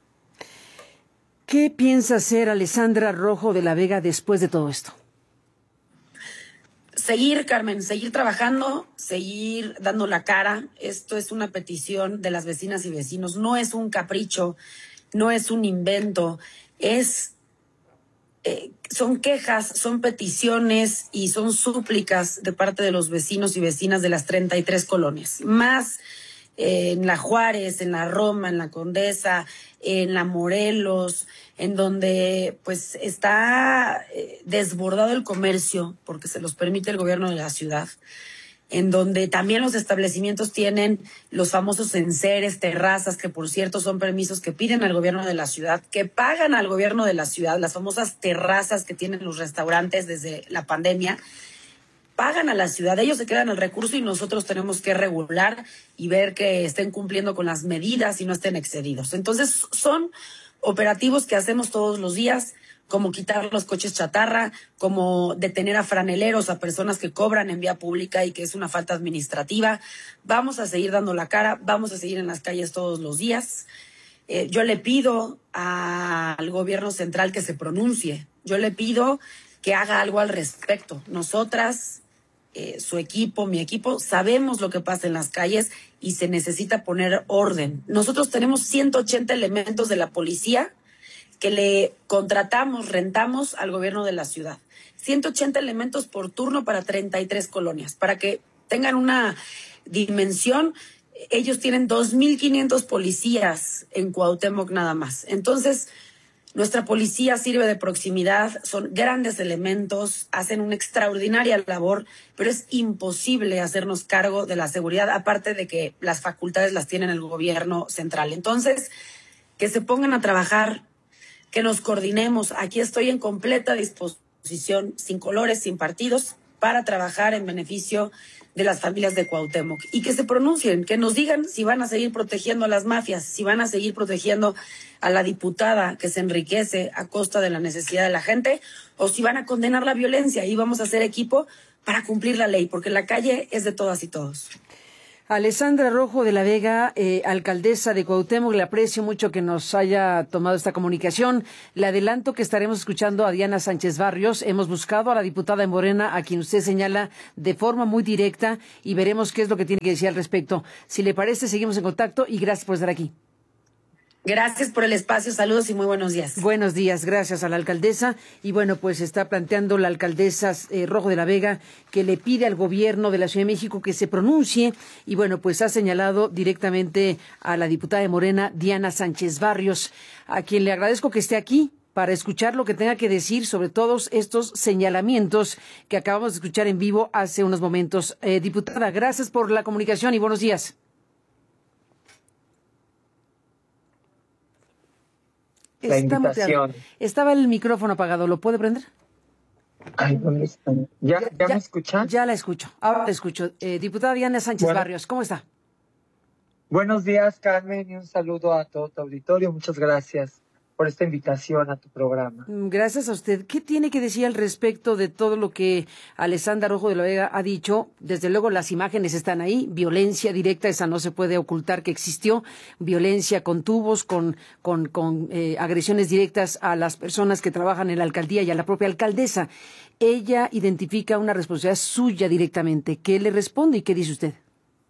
¿Qué piensa hacer Alessandra Rojo de la Vega después de todo esto? Seguir, Carmen, seguir trabajando, seguir dando la cara. Esto es una petición de las vecinas y vecinos, no es un capricho, no es un invento, es... Eh, son quejas, son peticiones y son súplicas de parte de los vecinos y vecinas de las treinta y tres colonias. Más eh, en la Juárez, en la Roma, en la Condesa, en la Morelos, en donde pues está eh, desbordado el comercio porque se los permite el gobierno de la ciudad, en donde también los establecimientos tienen los famosos enseres, terrazas, que por cierto son permisos que piden al gobierno de la ciudad, que pagan al gobierno de la ciudad, las famosas terrazas que tienen los restaurantes desde la pandemia, pagan a la ciudad, ellos se quedan el recurso y nosotros tenemos que regular y ver que estén cumpliendo con las medidas y no estén excedidos. Entonces son operativos que hacemos todos los días, como quitar los coches chatarra, como detener a franeleros, a personas que cobran en vía pública y que es una falta administrativa. Vamos a seguir dando la cara, vamos a seguir en las calles todos los días. Eh, yo le pido a, al gobierno central que se pronuncie, yo le pido que haga algo al respecto. Nosotras, eh, su equipo, mi equipo, sabemos lo que pasa en las calles y se necesita poner orden. Nosotros tenemos ciento ochenta elementos de la policía que le contratamos, rentamos al gobierno de la ciudad. ciento ochenta elementos por turno para treinta y tres colonias. Para que tengan una dimensión, ellos tienen dos mil quinientos policías en Cuauhtémoc nada más. Entonces, nuestra policía sirve de proximidad, son grandes elementos, hacen una extraordinaria labor, pero es imposible hacernos cargo de la seguridad, aparte de que las facultades las tiene el gobierno central. Entonces, que se pongan a trabajar, que nos coordinemos. Aquí estoy en completa disposición oposición sin colores, sin partidos, para trabajar en beneficio de las familias de Cuauhtémoc y que se pronuncien, que nos digan si van a seguir protegiendo a las mafias, si van a seguir protegiendo a la diputada que se enriquece a costa de la necesidad de la gente o si van a condenar la violencia y vamos a hacer equipo para cumplir la ley, porque la calle es de todas y todos. Alessandra Rojo de la Vega, eh, alcaldesa de Cuauhtémoc, le aprecio mucho que nos haya tomado esta comunicación. Le adelanto que estaremos escuchando a Diana Sánchez Barrios. Hemos buscado a la diputada de Morena, a quien usted señala de forma muy directa, y veremos qué es lo que tiene que decir al respecto. Si le parece, seguimos en contacto y gracias por estar aquí. Gracias por el espacio, saludos y muy buenos días. Buenos días, gracias a la alcaldesa. Y bueno, pues está planteando la alcaldesa eh, Rojo de la Vega que le pide al gobierno de la Ciudad de México que se pronuncie. Y bueno, pues ha señalado directamente a la diputada de Morena, Diana Sánchez Barrios, a quien le agradezco que esté aquí para escuchar lo que tenga que decir sobre todos estos señalamientos que acabamos de escuchar en vivo hace unos momentos. Eh, diputada, gracias por la comunicación y buenos días. La Está invitación. muteado. Estaba el micrófono apagado, ¿lo puede prender? Ay, ¿dónde está? ¿Ya, ya, ya me escuchan? Ya la escucho, ahora la escucho. Eh, diputada Diana Sánchez bueno, Barrios, ¿cómo está? Buenos días, Carmen, y un saludo a todo tu auditorio. Muchas gracias por esta invitación a tu programa. Gracias a usted. ¿Qué tiene que decir al respecto de todo lo que Alessandra Rojo de la Vega ha dicho? Desde luego las imágenes están ahí, violencia directa, esa no se puede ocultar que existió, violencia con tubos, con, con, con eh, agresiones directas a las personas que trabajan en la alcaldía y a la propia alcaldesa. Ella identifica una responsabilidad suya directamente. ¿Qué le responde y qué dice usted?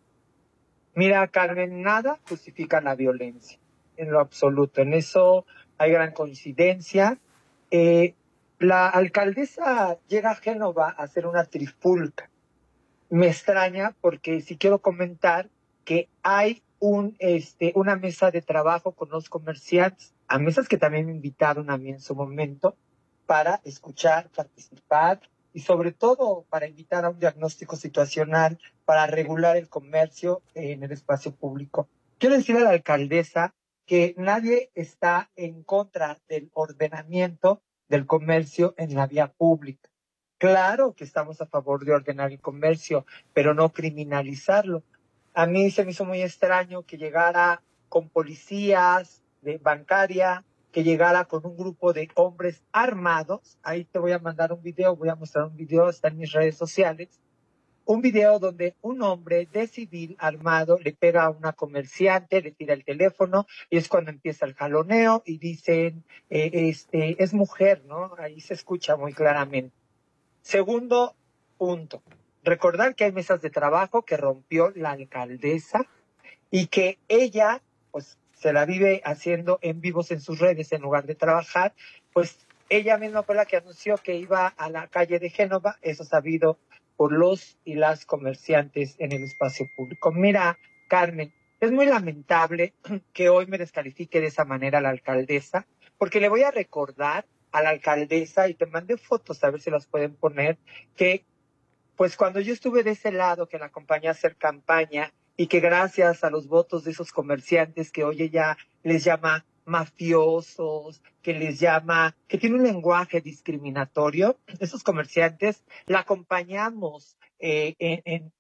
Mira, Carmen, nada justifica la violencia, en lo absoluto. En eso hay gran coincidencia. Eh, la alcaldesa llega a Génova a hacer una trifulca. Me extraña porque sí quiero comentar que hay un, este, una mesa de trabajo con los comerciantes, a mesas que también me invitaron a mí en su momento, para escuchar, participar y sobre todo para invitar a un diagnóstico situacional para regular el comercio en el espacio público. Quiero decirle a la alcaldesa que nadie está en contra del ordenamiento del comercio en la vía pública. Claro que estamos a favor de ordenar el comercio, pero no criminalizarlo. A mí se me hizo muy extraño que llegara con policías de bancaria, que llegara con un grupo de hombres armados. Ahí te voy a mandar un video, voy a mostrar un video, está en mis redes sociales. Un video donde un hombre de civil armado le pega a una comerciante, le tira el teléfono y es cuando empieza el jaloneo y dicen, eh, este, es mujer, ¿no? Ahí se escucha muy claramente. Segundo punto, recordar que hay mesas de trabajo que rompió la alcaldesa y que ella, pues, se la vive haciendo en vivos en sus redes en lugar de trabajar, pues ella misma fue la que anunció que iba a la calle de Génova, eso sabido por los y las comerciantes en el espacio público. Mira, Carmen, es muy lamentable que hoy me descalifique de esa manera la alcaldesa, porque le voy a recordar a la alcaldesa, y te mandé fotos a ver si las pueden poner, que pues cuando yo estuve de ese lado, que la acompañé a hacer campaña, y que gracias a los votos de esos comerciantes que hoy ella les llama mafiosos, que les llama, que tiene un lenguaje discriminatorio, esos comerciantes la acompañamos eh, en, en,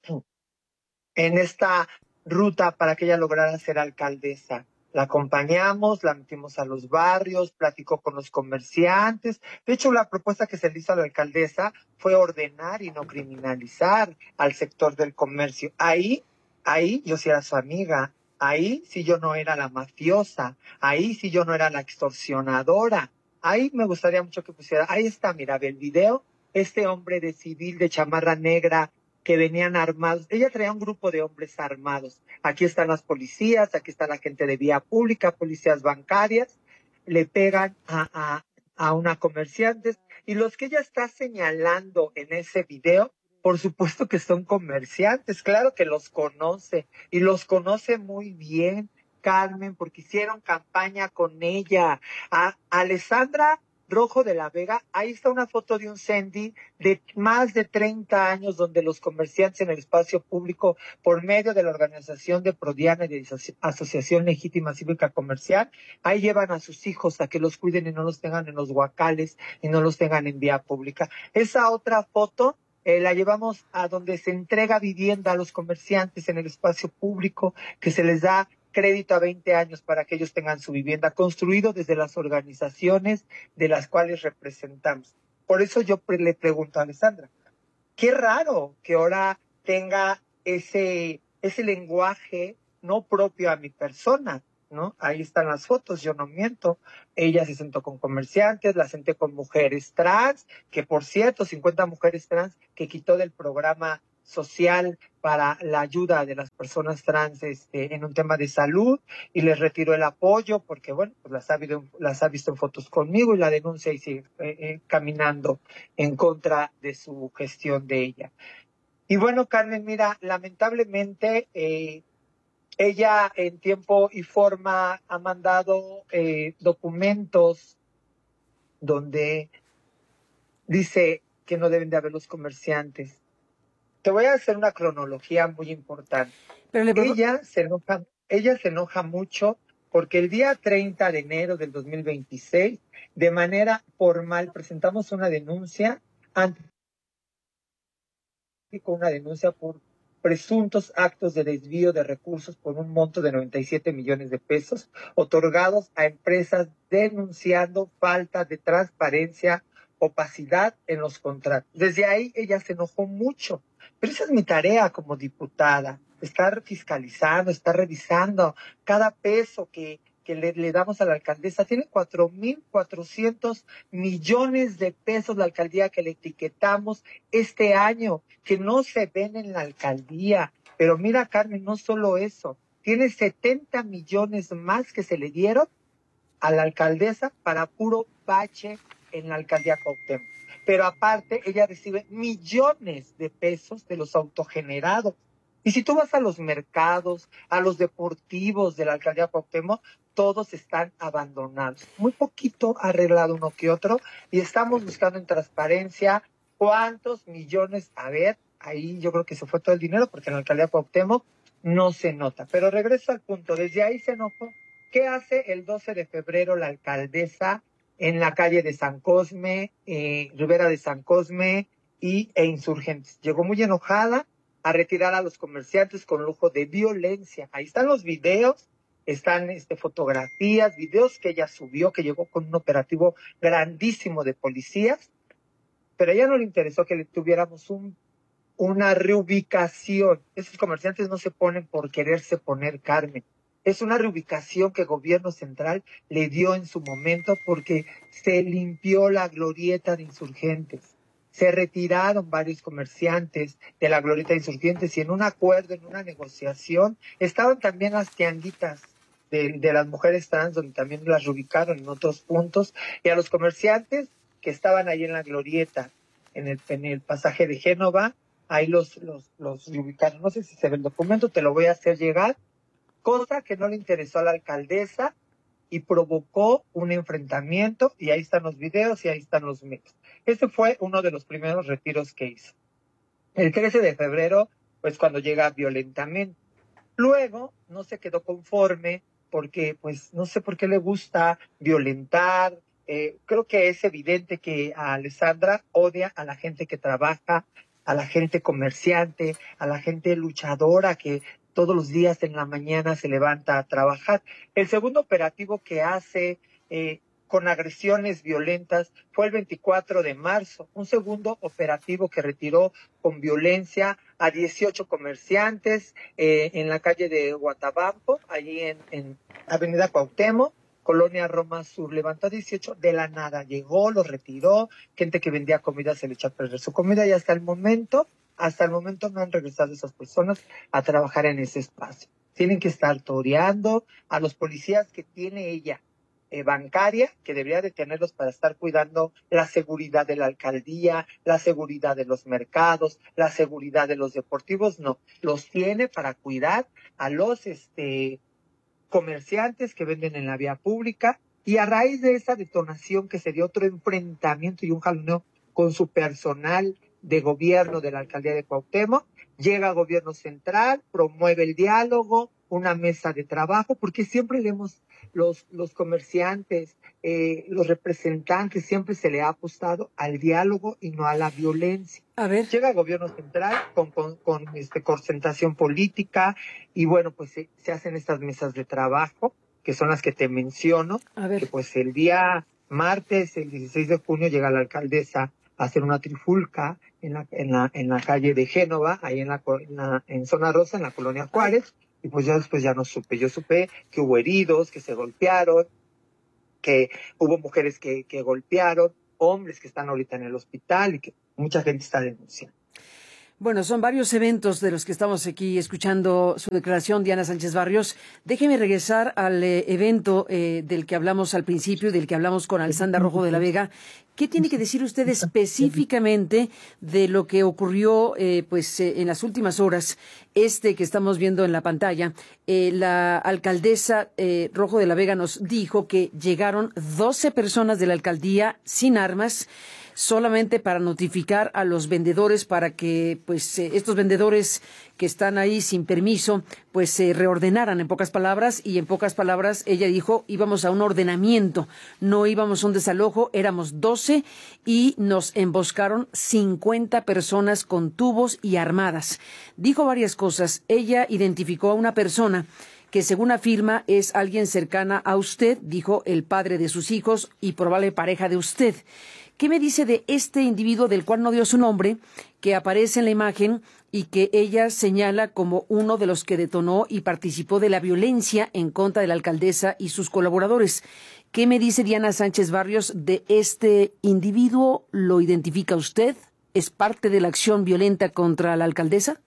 en esta ruta para que ella lograra ser alcaldesa. La acompañamos, la metimos a los barrios, platicó con los comerciantes. De hecho, la propuesta que se le hizo a la alcaldesa fue ordenar y no criminalizar al sector del comercio. Ahí, ahí yo sí era su amiga. Ahí sí yo no era la mafiosa, ahí sí yo no era la extorsionadora, ahí me gustaría mucho que pusiera, ahí está, mira, ve el video, este hombre de civil de chamarra negra que venían armados, ella traía un grupo de hombres armados, aquí están las policías, aquí está la gente de vía pública, policías bancarias, le pegan a, a, a una comerciante, y los que ella está señalando en ese video, por supuesto que son comerciantes, claro que los conoce y los conoce muy bien, Carmen, porque hicieron campaña con ella. A Alessandra Rojo de la Vega, ahí está una foto de un Sendy de más de treinta años donde los comerciantes en el espacio público, por medio de la organización de Prodiana y de Asociación Legítima Cívica Comercial, ahí llevan a sus hijos a que los cuiden y no los tengan en los huacales y no los tengan en vía pública. Esa otra foto eh, la llevamos a donde se entrega vivienda a los comerciantes en el espacio público, que se les da crédito a veinte años para que ellos tengan su vivienda, construido desde las organizaciones de las cuales representamos. Por eso yo pre- le pregunto a Alessandra, qué raro que ahora tenga ese, ese lenguaje no propio a mi persona, ¿no? Ahí están las fotos, yo no miento. Ella se sentó con comerciantes, la senté con mujeres trans, que por cierto, cincuenta mujeres trans que quitó del programa social para la ayuda de las personas trans este, en un tema de salud, y les retiró el apoyo porque, bueno, pues las ha, visto, las ha visto en fotos conmigo y la denuncia y sigue eh, eh, caminando en contra de su gestión de ella. Y bueno, Carmen, mira, lamentablemente eh, ella en tiempo y forma ha mandado eh, documentos donde dice que no deben de haber los comerciantes. Te voy a hacer una cronología muy importante. Pero le puedo... ella, se enoja, ella se enoja mucho porque el día treinta de enero del dos mil veintiséis, de manera formal, presentamos una denuncia ante una denuncia por presuntos actos de desvío de recursos por un monto de noventa y siete millones de pesos otorgados a empresas denunciando falta de transparencia, opacidad en los contratos. Desde ahí ella se enojó mucho, pero esa es mi tarea como diputada, estar fiscalizando, estar revisando cada peso que, que le, le damos a la alcaldesa. Tiene cuatro mil cuatrocientos millones de pesos la alcaldía que le etiquetamos este año, que no se ven en la alcaldía. Pero mira, Carmen, no solo eso, tiene setenta millones más que se le dieron a la alcaldesa para puro bache en la alcaldía Cuauhtémoc. Pero aparte, ella recibe millones de pesos de los autogenerados. Y si tú vas a los mercados, a los deportivos de la alcaldía Cuauhtémoc, todos están abandonados. Muy poquito arreglado uno que otro, y estamos buscando en transparencia cuántos millones, a ver, ahí yo creo que se fue todo el dinero, porque en la alcaldía Cuauhtémoc no se nota. Pero regreso al punto, desde ahí se enojó. ¿Qué hace el doce de febrero la alcaldesa en la calle de San Cosme, eh, Rivera de San Cosme y, e Insurgentes? Llegó muy enojada a retirar a los comerciantes con lujo de violencia. Ahí están los videos, están este, fotografías, videos que ella subió, que llegó con un operativo grandísimo de policías, pero a ella no le interesó que le tuviéramos un, una reubicación. Esos comerciantes no se ponen por quererse poner, Carmen. Es una reubicación que el gobierno central le dio en su momento porque se limpió la glorieta de Insurgentes. Se retiraron varios comerciantes de la glorieta de Insurgentes y en un acuerdo, en una negociación, estaban también las tianguitas de, de las mujeres trans, donde también las reubicaron en otros puntos, y a los comerciantes que estaban ahí en la glorieta, en el, en el pasaje de Génova, ahí los, los, los reubicaron. No sé si se ve el documento, te lo voy a hacer llegar. Cosa que no le interesó a la alcaldesa y provocó un enfrentamiento, y ahí están los videos y ahí están los medios. Ese fue uno de los primeros retiros que hizo. El trece de febrero, pues cuando llega violentamente. Luego no se quedó conforme porque, pues, no sé por qué le gusta violentar. Eh, creo que es evidente que a Alessandra odia a la gente que trabaja, a la gente comerciante, a la gente luchadora que todos los días en la mañana se levanta a trabajar. El segundo operativo que hace eh, con agresiones violentas fue el veinticuatro de marzo. Un segundo operativo que retiró con violencia a dieciocho comerciantes eh, en la calle de Guatabampo, allí en, en Avenida Cuauhtémoc, Colonia Roma Sur. Levantó a dieciocho de la nada. Llegó, los retiró. Gente que vendía comida se le echó a perder su comida, y hasta el momento... Hasta el momento no han regresado esas personas a trabajar en ese espacio. Tienen que estar toreando a los policías que tiene ella, eh, bancaria, que debería de tenerlos para estar cuidando la seguridad de la alcaldía, la seguridad de los mercados, la seguridad de los deportivos. No, los tiene para cuidar a los este, comerciantes que venden en la vía pública Y a raíz de esa detonación que se dio otro enfrentamiento y un jaloneo con su personal de gobierno de la alcaldía de Cuauhtémoc, llega a gobierno central, promueve el diálogo, una mesa de trabajo, porque siempre leemos los, los comerciantes, eh, los representantes, siempre se le ha apostado al diálogo y no a la violencia. A ver. Llega a gobierno central con, con, con este, concentración política y bueno, pues se, se hacen estas mesas de trabajo, que son las que te menciono, a ver. que pues el día martes, el dieciséis de junio, llega la alcaldesa a hacer una trifulca en la, en la, en la calle de Génova, ahí en la, en la, en Zona Rosa, en la colonia Juárez, y pues ya después ya no supe. Yo supe que hubo heridos, que se golpearon, que hubo mujeres que, que golpearon, hombres que están ahorita en el hospital y que mucha gente está denunciando. Bueno, son varios eventos de los que estamos aquí escuchando su declaración, Diana Sánchez Barrios. Déjeme regresar al eh, evento eh, del que hablamos al principio, del que hablamos con Alessandra Rojo de la Vega. ¿Qué tiene que decir usted específicamente de lo que ocurrió eh, pues eh, en las últimas horas? Este que estamos viendo en la pantalla, eh, la alcaldesa eh, Rojo de la Vega nos dijo que llegaron doce personas de la alcaldía sin armas, solamente para notificar a los vendedores para que pues eh, estos vendedores que están ahí sin permiso pues se eh, reordenaran, en pocas palabras, y en pocas palabras ella dijo íbamos a un ordenamiento, no íbamos a un desalojo, éramos doce y nos emboscaron cincuenta personas con tubos y armadas. Dijo varias cosas. Ella identificó a una persona que según afirma es alguien cercana a usted, dijo el padre de sus hijos y probable pareja de usted. ¿Qué me dice de este individuo del cual no dio su nombre, que aparece en la imagen y que ella señala como uno de los que detonó y participó de la violencia en contra de la alcaldesa y sus colaboradores? ¿Qué me dice Diana Sánchez Barrios de este individuo? ¿Lo identifica usted? ¿Es parte de la acción violenta contra la alcaldesa?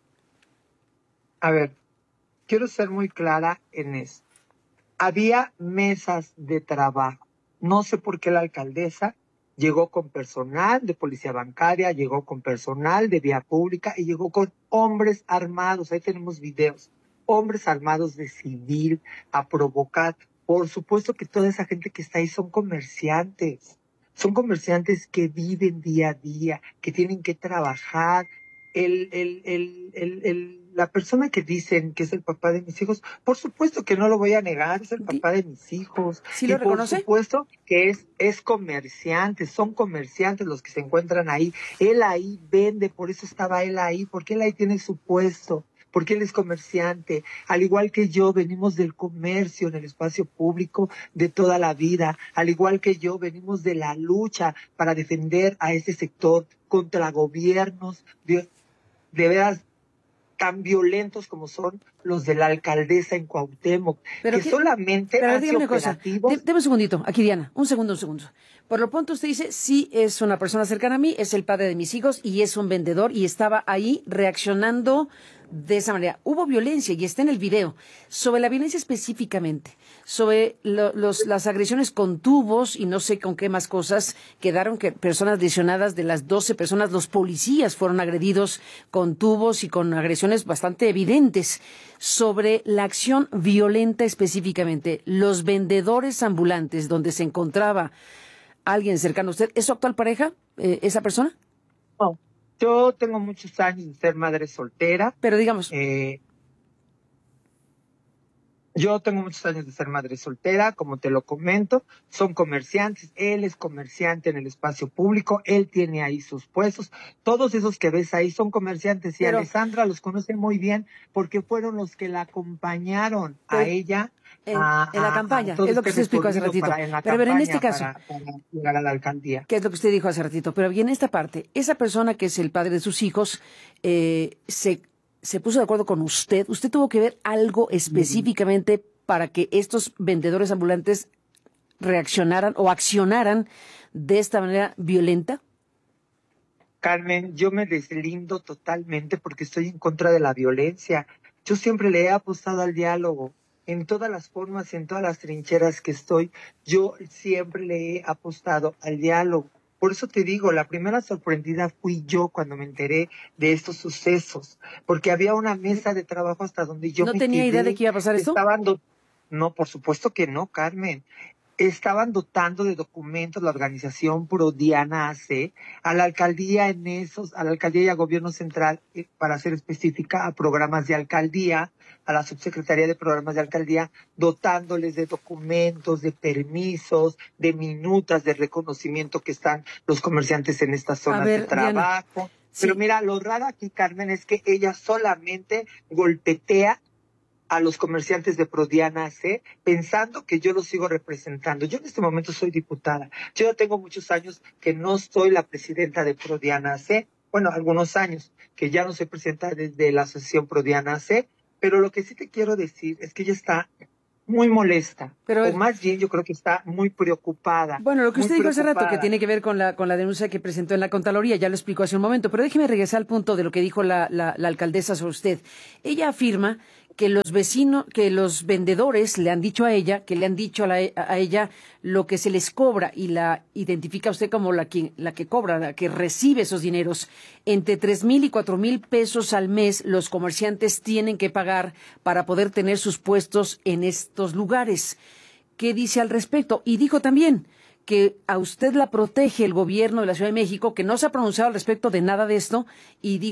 A ver, quiero ser muy clara en esto. Había mesas de trabajo. No sé por qué la alcaldesa llegó con personal de policía bancaria, llegó con personal de vía pública y llegó con hombres armados. Ahí tenemos videos. Hombres armados de civil a provocar. Por supuesto que toda esa gente que está ahí son comerciantes. Son comerciantes que viven día a día, que tienen que trabajar. El, el, el, el, el, la persona que dicen que es el papá de mis hijos, por supuesto que no lo voy a negar, es el papá de mis hijos. ¿Sí lo y reconoce? Por supuesto que es, es comerciante, son comerciantes los que se encuentran ahí. Él ahí vende, por eso estaba él ahí, porque él ahí tiene su puesto, porque él es comerciante. Al igual que yo, venimos del comercio en el espacio público de toda la vida. Al igual que yo, venimos de la lucha para defender a ese sector contra gobiernos de, de veras tan violentos como son los de la alcaldesa en Cuauhtémoc, pero que que, solamente pero hace dígame una cosa, operativos. Deme un segundito, aquí Diana, un segundo, un segundo. Por lo pronto usted dice, sí, es una persona cercana a mí, es el padre de mis hijos y es un vendedor y estaba ahí reaccionando de esa manera. Hubo violencia y está en el video. Sobre la violencia específicamente, sobre lo, los, las agresiones con tubos y no sé con qué más cosas, quedaron que personas lesionadas. De las doce personas, los policías fueron agredidos con tubos y con agresiones bastante evidentes. Sobre la acción violenta específicamente, los vendedores ambulantes donde se encontraba alguien cercano a usted, ¿es su actual pareja, eh, esa persona? No. Yo tengo muchos años de ser madre soltera. Pero digamos... Eh, yo tengo muchos años de ser madre soltera, como te lo comento. Son comerciantes. Él es comerciante en el espacio público. Él tiene ahí sus puestos. Todos esos que ves ahí son comerciantes. Y Pero, Alessandra los conoce muy bien porque fueron los que la acompañaron a ella. En, a, en la campaña, a es lo que usted explicó hace ratito. Para, en la pero, pero en este caso, para, para llegar a la alcaldía. ¿Qué es lo que usted dijo hace ratito? Pero bien, esta parte, esa persona que es el padre de sus hijos, eh, se, se puso de acuerdo con usted. ¿Usted tuvo que ver algo específicamente mm. para que estos vendedores ambulantes reaccionaran o accionaran de esta manera violenta? Carmen, yo me deslindo totalmente porque estoy en contra de la violencia. Yo siempre le he apostado al diálogo. En todas las formas, en todas las trincheras que estoy, yo siempre le he apostado al diálogo. Por eso te digo, la primera sorprendida fui yo cuando me enteré de estos sucesos, porque había una mesa de trabajo hasta donde yo ¿No me tenía quedé. idea de que iba a pasar esto? Estaban do... No, por supuesto que no, Carmen. estaban dotando de documentos la organización Prodiana A C a la alcaldía en esos, a la alcaldía y al gobierno central, eh, para ser específica, a programas de alcaldía, a la subsecretaría de programas de alcaldía, dotándoles de documentos, de permisos, de minutas de reconocimiento que están los comerciantes en estas zonas ver, de trabajo. Diana, Pero sí. mira, lo raro aquí, Carmen, es que ella solamente golpetea a los comerciantes de Prodiana A C, pensando que yo los sigo representando. Yo en este momento soy diputada. Yo ya tengo muchos años que no soy la presidenta de Prodiana A C. Bueno, algunos años que ya no soy presidenta de, de la asociación Prodiana A C, pero lo que sí te quiero decir es que ella está muy molesta, pero, o más bien yo creo que está muy preocupada. Bueno, lo que usted dijo hace rato, que preocupada. tiene que ver con la con la denuncia que presentó en la Contraloría, ya lo explicó hace un momento, pero déjeme regresar al punto de lo que dijo la, la, la alcaldesa sobre usted. Ella afirma que los vecinos, que los vendedores le han dicho a ella, que le han dicho a, la, a ella lo que se les cobra, y la identifica usted como la que, la que cobra, la que recibe esos dineros. Entre tres mil y cuatro mil pesos al mes los comerciantes tienen que pagar para poder tener sus puestos en estos lugares. ¿Qué dice al respecto? Y dijo también que a usted la protege el gobierno de la Ciudad de México, que no se ha pronunciado al respecto de nada de esto, y dijo